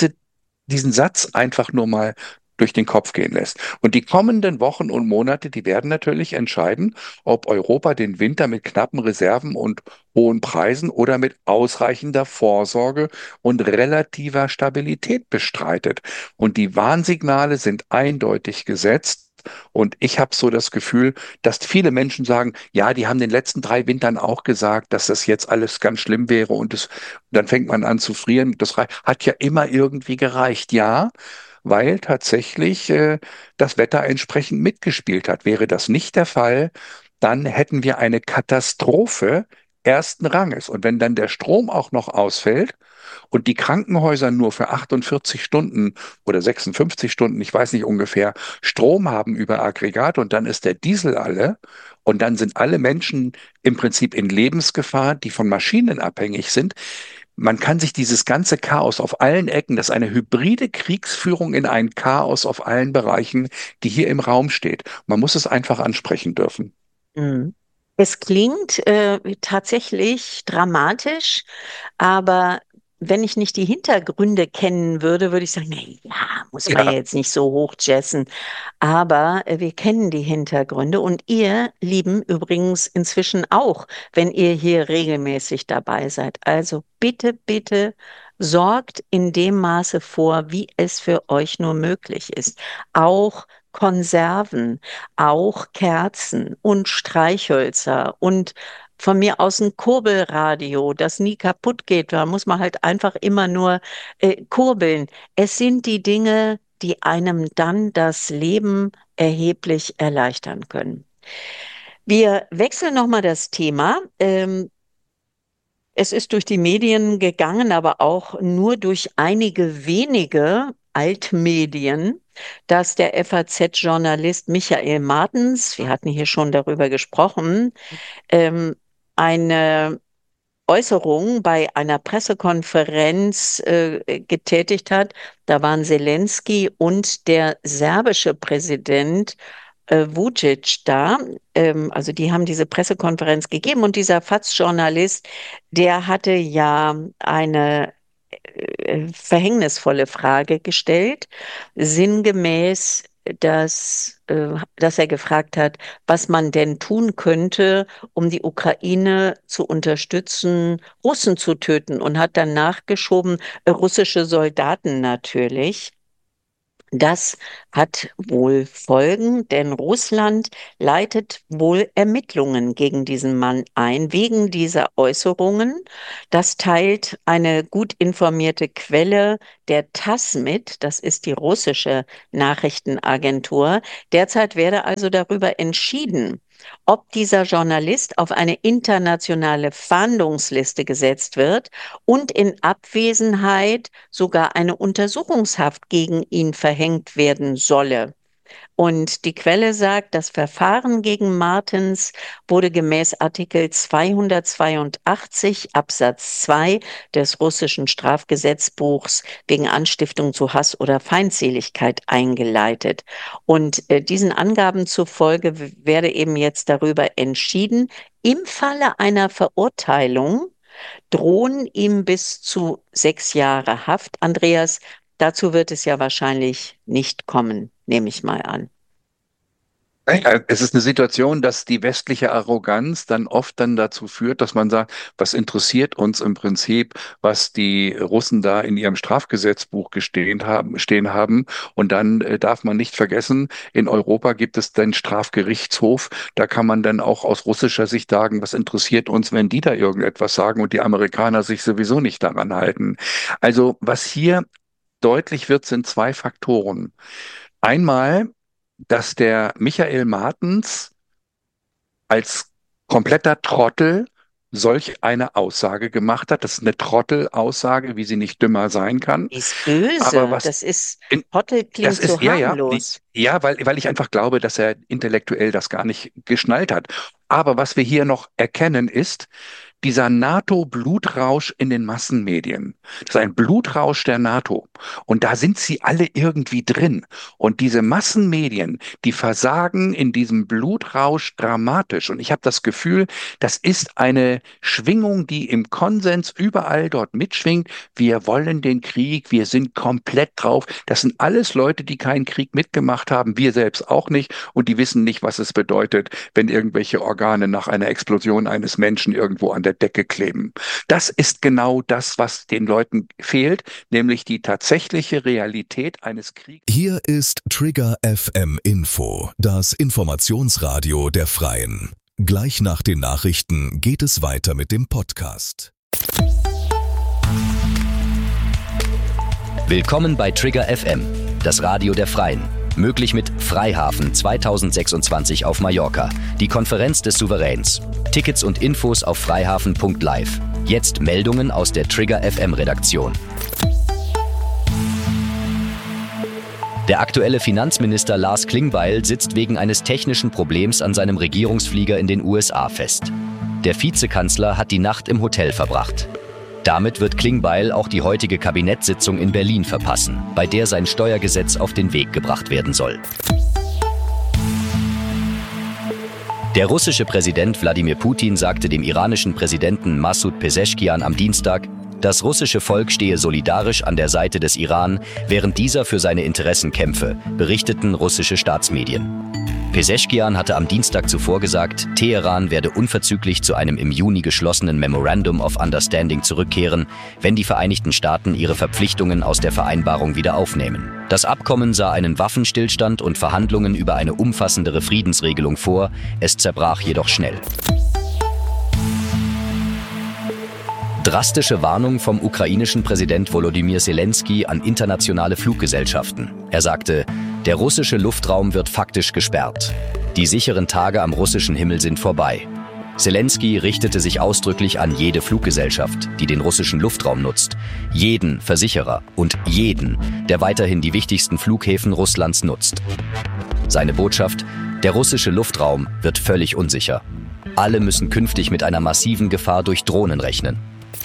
diesen Satz einfach nur mal durch den Kopf gehen lässt. Und die kommenden Wochen und Monate, die werden natürlich entscheiden, ob Europa den Winter mit knappen Reserven und hohen Preisen oder mit ausreichender Vorsorge und relativer Stabilität bestreitet. Und die Warnsignale sind eindeutig gesetzt. Und ich habe so das Gefühl, dass viele Menschen sagen, ja, die haben den letzten 3 Wintern auch gesagt, dass das jetzt alles ganz schlimm wäre und dann fängt man an zu frieren. Das hat ja immer irgendwie gereicht, ja, weil tatsächlich das Wetter entsprechend mitgespielt hat. Wäre das nicht der Fall, dann hätten wir eine Katastrophe ersten Ranges. Und wenn dann der Strom auch noch ausfällt und die Krankenhäuser nur für 48 Stunden oder 56 Stunden, ich weiß nicht ungefähr, Strom haben über Aggregat und dann ist der Diesel alle und dann sind alle Menschen im Prinzip in Lebensgefahr, die von Maschinen abhängig sind. Man kann sich dieses ganze Chaos auf allen Ecken, das ist eine hybride Kriegsführung in ein Chaos auf allen Bereichen, die hier im Raum steht. Man muss es einfach ansprechen dürfen. Mhm. Es klingt tatsächlich dramatisch, aber wenn ich nicht die Hintergründe kennen würde, würde ich sagen, na ja, muss man ja Ja, jetzt nicht so hochjazzen. Aber wir kennen die Hintergründe und ihr, Lieben, übrigens inzwischen auch, wenn ihr hier regelmäßig dabei seid. Also bitte, bitte sorgt in dem Maße vor, wie es für euch nur möglich ist. Auch Konserven, auch Kerzen und Streichhölzer und von mir aus ein Kurbelradio, das nie kaputt geht. Da muss man halt einfach immer nur kurbeln. Es sind die Dinge, die einem dann das Leben erheblich erleichtern können. Wir wechseln nochmal das Thema. Es ist durch die Medien gegangen, aber auch nur durch einige wenige Altmedien, dass der FAZ-Journalist Michael Martens, wir hatten hier schon darüber gesprochen, ähm, eine Äußerung bei einer Pressekonferenz getätigt hat. Da waren Zelensky und der serbische Präsident Vučić da. Also die haben diese Pressekonferenz gegeben und dieser FAZ-Journalist, der hatte ja eine verhängnisvolle Frage gestellt, sinngemäß, dass er gefragt hat, was man denn tun könnte, um die Ukraine zu unterstützen, Russen zu töten und hat dann nachgeschoben, russische Soldaten natürlich. Das hat wohl Folgen, denn Russland leitet wohl Ermittlungen gegen diesen Mann ein, wegen dieser Äußerungen. Das teilt eine gut informierte Quelle der TASS mit, das ist die russische Nachrichtenagentur. Derzeit werde also darüber entschieden, ob dieser Journalist auf eine internationale Fahndungsliste gesetzt wird und in Abwesenheit sogar eine Untersuchungshaft gegen ihn verhängt werden solle. Und die Quelle sagt, das Verfahren gegen Martens wurde gemäß Artikel 282 Absatz 2 des russischen Strafgesetzbuchs wegen Anstiftung zu Hass oder Feindseligkeit eingeleitet. Und diesen Angaben zufolge werde eben jetzt darüber entschieden, im Falle einer Verurteilung drohen ihm bis zu 6 Jahre Haft. Andreas, dazu wird es ja wahrscheinlich nicht kommen, nehme ich mal an. Ja, es ist eine Situation, dass die westliche Arroganz dann oft dann dazu führt, dass man sagt, was interessiert uns im Prinzip, was die Russen da in ihrem Strafgesetzbuch stehen haben. Und dann darf man nicht vergessen, in Europa gibt es den Strafgerichtshof. Da kann man dann auch aus russischer Sicht sagen, was interessiert uns, wenn die da irgendetwas sagen und die Amerikaner sich sowieso nicht daran halten. Also was hier deutlich wird, sind zwei Faktoren. Einmal, dass der Michael Martens als kompletter Trottel solch eine Aussage gemacht hat. Das ist eine Trottelaussage, wie sie nicht dümmer sein kann. Die ist Aber böse. was in, Hotte das klingt so ist, ja, ja, harmlos. ja, weil ich einfach glaube, dass er intellektuell das gar nicht geschnallt hat. Aber was wir hier noch erkennen, ist dieser NATO-Blutrausch in den Massenmedien. Das ist ein Blutrausch der NATO. Und da sind sie alle irgendwie drin. Und diese Massenmedien, die versagen in diesem Blutrausch dramatisch. Und ich habe das Gefühl, das ist eine Schwingung, die im Konsens überall dort mitschwingt. Wir wollen den Krieg, wir sind komplett drauf. Das sind alles Leute, die keinen Krieg mitgemacht haben, wir selbst auch nicht. Und die wissen nicht, was es bedeutet, wenn irgendwelche Organe nach einer Explosion eines Menschen irgendwo an der Decke kleben. Das ist genau das, was den Leuten fehlt, nämlich die tatsächliche Realität eines Krieges. Hier ist Trigger FM Info, das Informationsradio der Freien. Gleich nach den Nachrichten geht es weiter mit dem Podcast. Willkommen bei Trigger FM, das Radio der Freien. Möglich mit Freihafen 2026 auf Mallorca, die Konferenz des Souveräns. Tickets und Infos auf freihafen.live. Jetzt Meldungen aus der Trigger FM Redaktion. Der aktuelle Finanzminister Lars Klingbeil sitzt wegen eines technischen Problems an seinem Regierungsflieger in den USA fest. Der Vizekanzler hat die Nacht im Hotel verbracht. Damit wird Klingbeil auch die heutige Kabinettssitzung in Berlin verpassen, bei der sein Steuergesetz auf den Weg gebracht werden soll. Der russische Präsident Wladimir Putin sagte dem iranischen Präsidenten Massoud Pezeschkian am Dienstag, das russische Volk stehe solidarisch an der Seite des Iran, während dieser für seine Interessen kämpfe, berichteten russische Staatsmedien. Pezeschkian hatte am Dienstag zuvor gesagt, Teheran werde unverzüglich zu einem im Juni geschlossenen Memorandum of Understanding zurückkehren, wenn die Vereinigten Staaten ihre Verpflichtungen aus der Vereinbarung wieder aufnehmen. Das Abkommen sah einen Waffenstillstand und Verhandlungen über eine umfassendere Friedensregelung vor, es zerbrach jedoch schnell. Drastische Warnung vom ukrainischen Präsident Volodymyr Zelensky an internationale Fluggesellschaften. Er sagte, der russische Luftraum wird faktisch gesperrt. Die sicheren Tage am russischen Himmel sind vorbei. Zelensky richtete sich ausdrücklich an jede Fluggesellschaft, die den russischen Luftraum nutzt, jeden Versicherer und jeden, der weiterhin die wichtigsten Flughäfen Russlands nutzt. Seine Botschaft: Der russische Luftraum wird völlig unsicher. Alle müssen künftig mit einer massiven Gefahr durch Drohnen rechnen.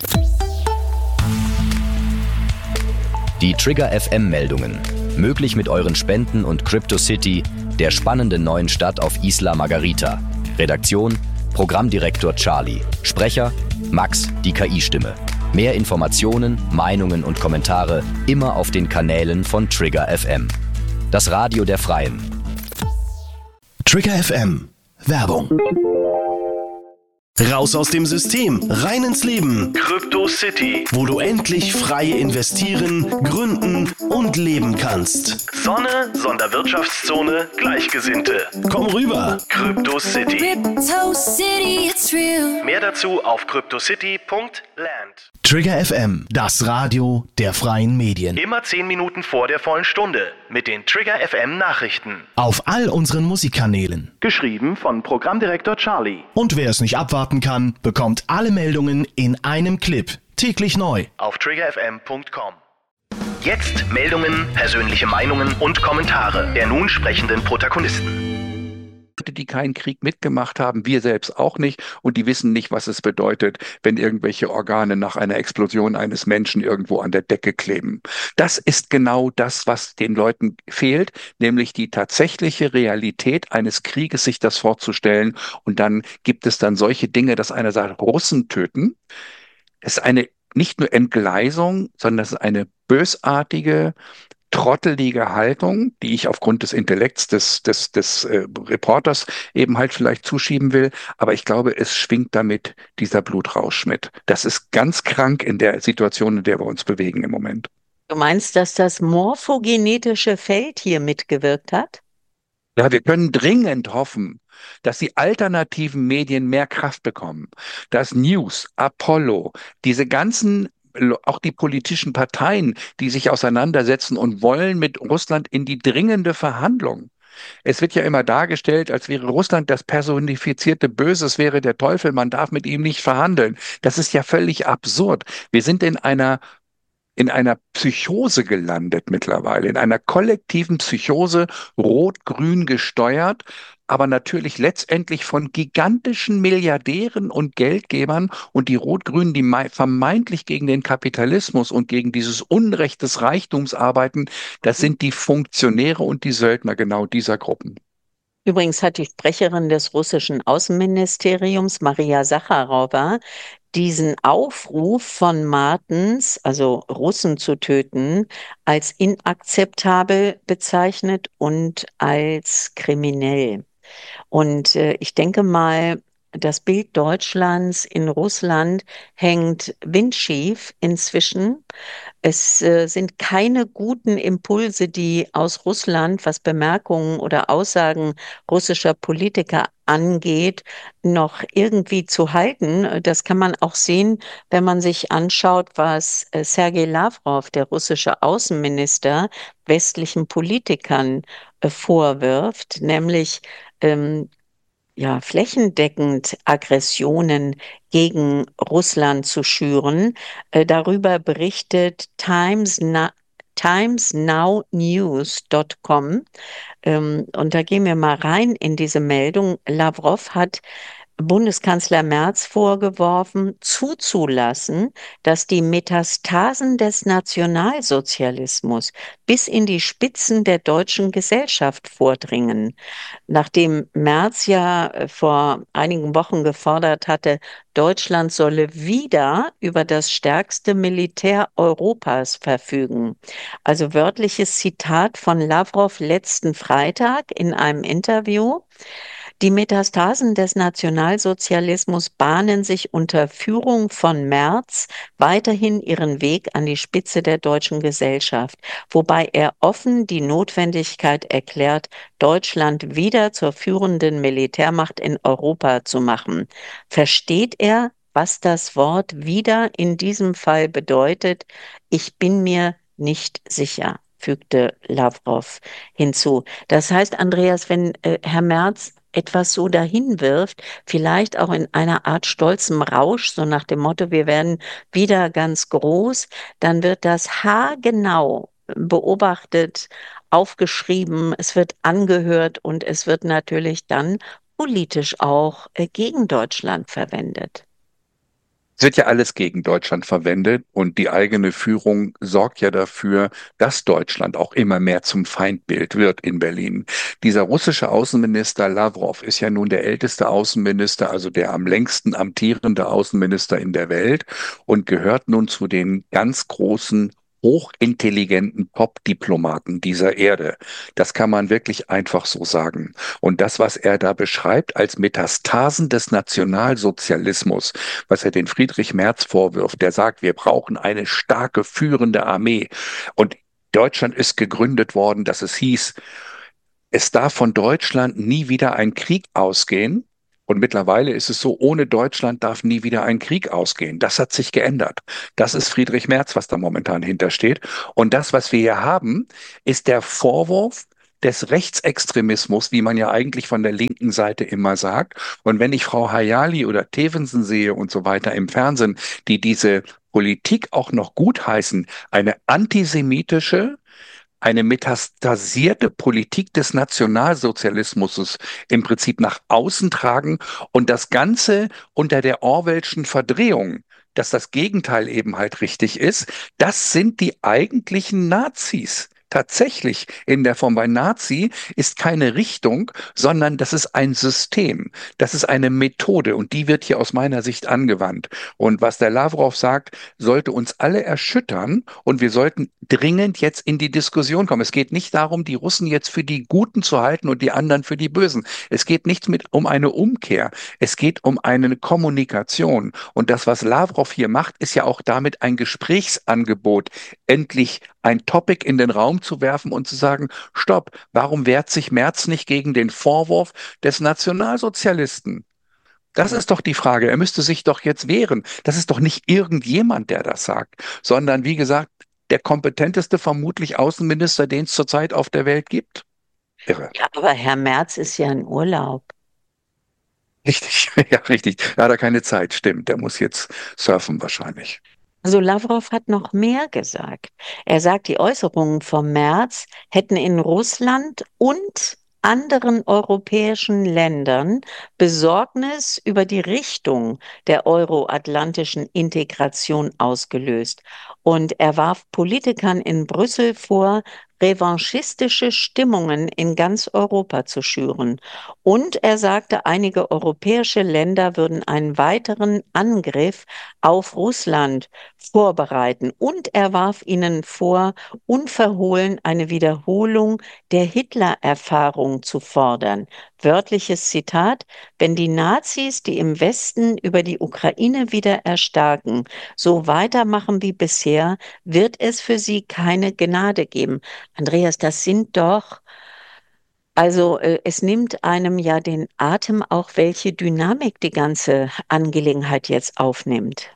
Die Trigger FM-Meldungen. Möglich mit euren Spenden und CryptoCity, der spannenden neuen Stadt auf Isla Margarita. Redaktion: Programmdirektor Charlie. Sprecher: Max, die KI-Stimme. Mehr Informationen, Meinungen und Kommentare immer auf den Kanälen von Trigger FM. Das Radio der Freien. Trigger FM. Werbung. Raus aus dem System, rein ins Leben. CryptoCity, wo du endlich frei investieren, gründen und leben kannst. Sonne, Sonderwirtschaftszone, Gleichgesinnte. Komm rüber. CryptoCity. Crypto City, it's real. Mehr dazu auf cryptocity.land. Trigger FM, das Radio der freien Medien. Immer 10 Minuten vor der vollen Stunde mit den Trigger FM Nachrichten. Auf all unseren Musikkanälen. Geschrieben von Programmdirektor Charlie. Und wer es nicht abwarten kann, bekommt alle Meldungen in einem Clip. Täglich neu. Auf triggerfm.com. Jetzt Meldungen, persönliche Meinungen und Kommentare der nun sprechenden Protagonisten. Die keinen Krieg mitgemacht haben, wir selbst auch nicht, und die wissen nicht, was es bedeutet, wenn irgendwelche Organe nach einer Explosion eines Menschen irgendwo an der Decke kleben. Das ist genau das, was den Leuten fehlt, nämlich die tatsächliche Realität eines Krieges, sich das vorzustellen. Und dann gibt es dann solche Dinge, dass einer sagt, Russen töten. Es ist eine nicht nur Entgleisung, sondern es ist eine bösartige, trottelige Haltung, die ich aufgrund des Intellekts des Reporters eben halt vielleicht zuschieben will. Aber ich glaube, es schwingt damit dieser Blutrausch mit. Das ist ganz krank in der Situation, in der wir uns bewegen im Moment. Du meinst, dass das morphogenetische Feld hier mitgewirkt hat? Ja, wir können dringend hoffen, dass die alternativen Medien mehr Kraft bekommen, dass News, Apollo, diese ganzen auch die politischen Parteien, die sich auseinandersetzen und wollen mit Russland in die dringende Verhandlung. Es wird ja immer dargestellt, als wäre Russland das personifizierte Böse, es wäre der Teufel, man darf mit ihm nicht verhandeln. Das ist ja völlig absurd. Wir sind in einer Psychose gelandet mittlerweile, in einer kollektiven Psychose, rot-grün gesteuert, aber natürlich letztendlich von gigantischen Milliardären und Geldgebern, und die Rot-Grünen, die vermeintlich gegen den Kapitalismus und gegen dieses Unrecht des Reichtums arbeiten, das sind die Funktionäre und die Söldner genau dieser Gruppen. Übrigens hat die Sprecherin des russischen Außenministeriums, Maria Sacharowa, diesen Aufruf von Martens, also Russen zu töten, als inakzeptabel bezeichnet und als kriminell. Und ich denke mal, das Bild Deutschlands in Russland hängt windschief inzwischen. Es sind keine guten Impulse, die aus Russland, was Bemerkungen oder Aussagen russischer Politiker angeht, noch irgendwie zu halten. Das kann man auch sehen, wenn man sich anschaut, was Sergei Lavrov, der russische Außenminister, westlichen Politikern vorwirft, nämlich flächendeckend Aggressionen gegen Russland zu schüren. Darüber berichtet timesnownews.com. Und da gehen wir mal rein in diese Meldung. Lavrov hat Bundeskanzler Merz vorgeworfen, zuzulassen, dass die Metastasen des Nationalsozialismus bis in die Spitzen der deutschen Gesellschaft vordringen. Nachdem Merz ja vor einigen Wochen gefordert hatte, Deutschland solle wieder über das stärkste Militär Europas verfügen. Also wörtliches Zitat von Lavrov letzten Freitag in einem Interview. Die Metastasen des Nationalsozialismus bahnen sich unter Führung von Merz weiterhin ihren Weg an die Spitze der deutschen Gesellschaft, wobei er offen die Notwendigkeit erklärt, Deutschland wieder zur führenden Militärmacht in Europa zu machen. Versteht er was das Wort wieder in diesem Fall bedeutet. Ich bin mir nicht sicher, fügte Lavrov hinzu. Das heißt, Andreas, wenn Herr Merz etwas so dahin wirft, vielleicht auch in einer Art stolzem Rausch, so nach dem Motto, wir werden wieder ganz groß, dann wird das haargenau beobachtet, aufgeschrieben, es wird angehört und es wird natürlich dann politisch auch gegen Deutschland verwendet. Es wird ja alles gegen Deutschland verwendet und die eigene Führung sorgt ja dafür, dass Deutschland auch immer mehr zum Feindbild wird in Berlin. Dieser russische Außenminister Lavrov ist ja nun der älteste Außenminister, also der am längsten amtierende Außenminister in der Welt und gehört nun zu den ganz großen hochintelligenten Top-Diplomaten dieser Erde. Das kann man wirklich einfach so sagen. Und das, was er da beschreibt als Metastasen des Nationalsozialismus, was er den Friedrich Merz vorwirft, der sagt, wir brauchen eine starke führende Armee. Und Deutschland ist gegründet worden, dass es hieß, es darf von Deutschland nie wieder ein Krieg ausgehen. Und mittlerweile ist es so, ohne Deutschland darf nie wieder ein Krieg ausgehen. Das hat sich geändert. Das ist Friedrich Merz, was da momentan hintersteht. Und das, was wir hier haben, ist der Vorwurf des Rechtsextremismus, wie man ja eigentlich von der linken Seite immer sagt. Und wenn ich Frau Hayali oder Tevensen sehe und so weiter im Fernsehen, die diese Politik auch noch gutheißen, eine antisemitische, eine metastasierte Politik des Nationalsozialismus im Prinzip nach außen tragen und das Ganze unter der Orwellschen Verdrehung, dass das Gegenteil eben halt richtig ist, das sind die eigentlichen Nazis. Tatsächlich in der Form bei Nazi ist keine Richtung, sondern das ist ein System. Das ist eine Methode und die wird hier aus meiner Sicht angewandt. Und was der Lavrov sagt, sollte uns alle erschüttern und wir sollten dringend jetzt in die Diskussion kommen. Es geht nicht darum, die Russen jetzt für die Guten zu halten und die anderen für die Bösen. Es geht nicht um eine Umkehr. Es geht um eine Kommunikation. Und das, was Lavrov hier macht, ist ja auch damit ein Gesprächsangebot, endlich ein Topic in den Raum zu werfen und zu sagen, stopp, warum wehrt sich Merz nicht gegen den Vorwurf des Nationalsozialisten? Das ist doch die Frage. Er müsste sich doch jetzt wehren. Das ist doch nicht irgendjemand, der das sagt, sondern wie gesagt, der kompetenteste vermutlich Außenminister, den es zurzeit auf der Welt gibt. Irre. Ja, aber Herr Merz ist ja in Urlaub. Richtig, ja, richtig. Da hat er keine Zeit, stimmt. Der muss jetzt surfen wahrscheinlich. Also Lavrov hat noch mehr gesagt. Er sagt, die Äußerungen vom März hätten in Russland und anderen europäischen Ländern Besorgnis über die Richtung der euroatlantischen Integration ausgelöst. Und er warf Politikern in Brüssel vor, revanchistische Stimmungen in ganz Europa zu schüren. Und er sagte, einige europäische Länder würden einen weiteren Angriff auf Russland vorbereiten. Und er warf ihnen vor, unverhohlen eine Wiederholung der Hitler-Erfahrung zu fordern. Wörtliches Zitat: Wenn die Nazis, die im Westen über die Ukraine wieder erstarken, so weitermachen wie bisher, wird es für sie keine Gnade geben. Andreas, das sind doch, also es nimmt einem ja den Atem auch, welche Dynamik die ganze Angelegenheit jetzt aufnimmt.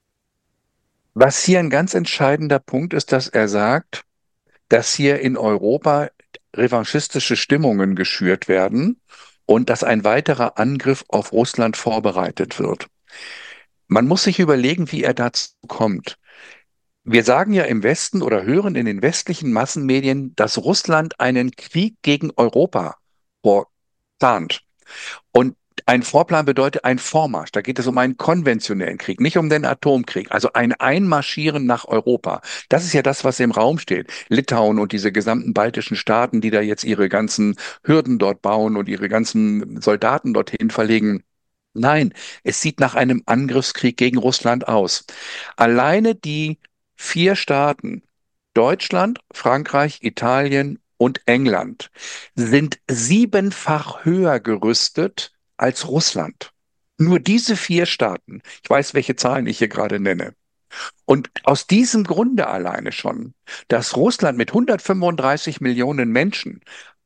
Was hier ein ganz entscheidender Punkt ist, dass er sagt, dass hier in Europa revanchistische Stimmungen geschürt werden und dass ein weiterer Angriff auf Russland vorbereitet wird. Man muss sich überlegen, wie er dazu kommt. Wir sagen ja im Westen oder hören in den westlichen Massenmedien, dass Russland einen Krieg gegen Europa vorplant. Und ein Vorplan bedeutet ein Vormarsch. Da geht es um einen konventionellen Krieg, nicht um den Atomkrieg. Also ein Einmarschieren nach Europa. Das ist ja das, was im Raum steht. Litauen und diese gesamten baltischen Staaten, die da jetzt ihre ganzen Hürden dort bauen und ihre ganzen Soldaten dorthin verlegen. Nein, es sieht nach einem Angriffskrieg gegen Russland aus. Alleine die 4 Staaten, Deutschland, Frankreich, Italien und England, sind 7-fach höher gerüstet als Russland. Nur diese 4 Staaten. Ich weiß, welche Zahlen ich hier gerade nenne. Und aus diesem Grunde alleine schon, dass Russland mit 135 Millionen Menschen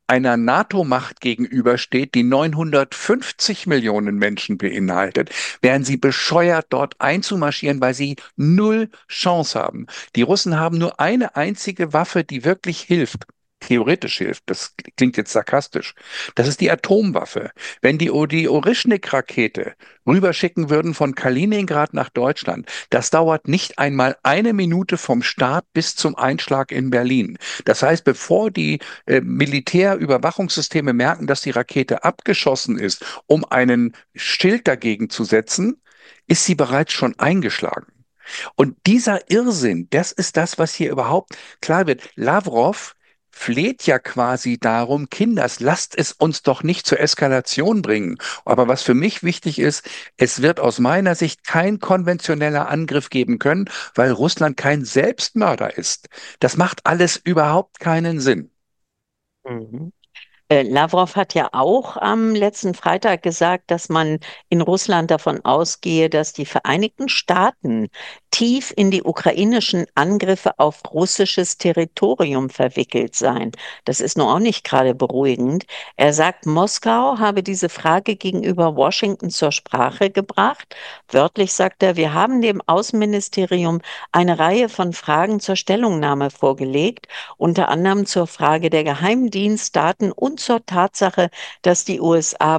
einer NATO-Macht gegenübersteht, die 950 Millionen Menschen beinhaltet, wären sie bescheuert, dort einzumarschieren, weil sie null Chance haben. Die Russen haben nur eine einzige Waffe, die wirklich hilft. Theoretisch hilft, das klingt jetzt sarkastisch. Das ist die Atomwaffe. Wenn die Orischnik-Rakete rüberschicken würden von Kaliningrad nach Deutschland, das dauert nicht einmal eine Minute vom Start bis zum Einschlag in Berlin. Das heißt, bevor die Militärüberwachungssysteme merken, dass die Rakete abgeschossen ist, um einen Schild dagegen zu setzen, ist sie bereits schon eingeschlagen. Und dieser Irrsinn, das ist das, was hier überhaupt klar wird. Lavrov fleht ja quasi darum, Kinders, lasst es uns doch nicht zur Eskalation bringen. Aber was für mich wichtig ist, es wird aus meiner Sicht kein konventioneller Angriff geben können, weil Russland kein Selbstmörder ist. Das macht alles überhaupt keinen Sinn. Mhm. Lavrov hat ja auch am letzten Freitag gesagt, dass man in Russland davon ausgehe, dass die Vereinigten Staaten tief in die ukrainischen Angriffe auf russisches Territorium verwickelt seien. Das ist nun auch nicht gerade beruhigend. Er sagt, Moskau habe diese Frage gegenüber Washington zur Sprache gebracht. Wörtlich sagt er, wir haben dem Außenministerium eine Reihe von Fragen zur Stellungnahme vorgelegt, unter anderem zur Frage der Geheimdienstdaten und zur Tatsache, dass die USA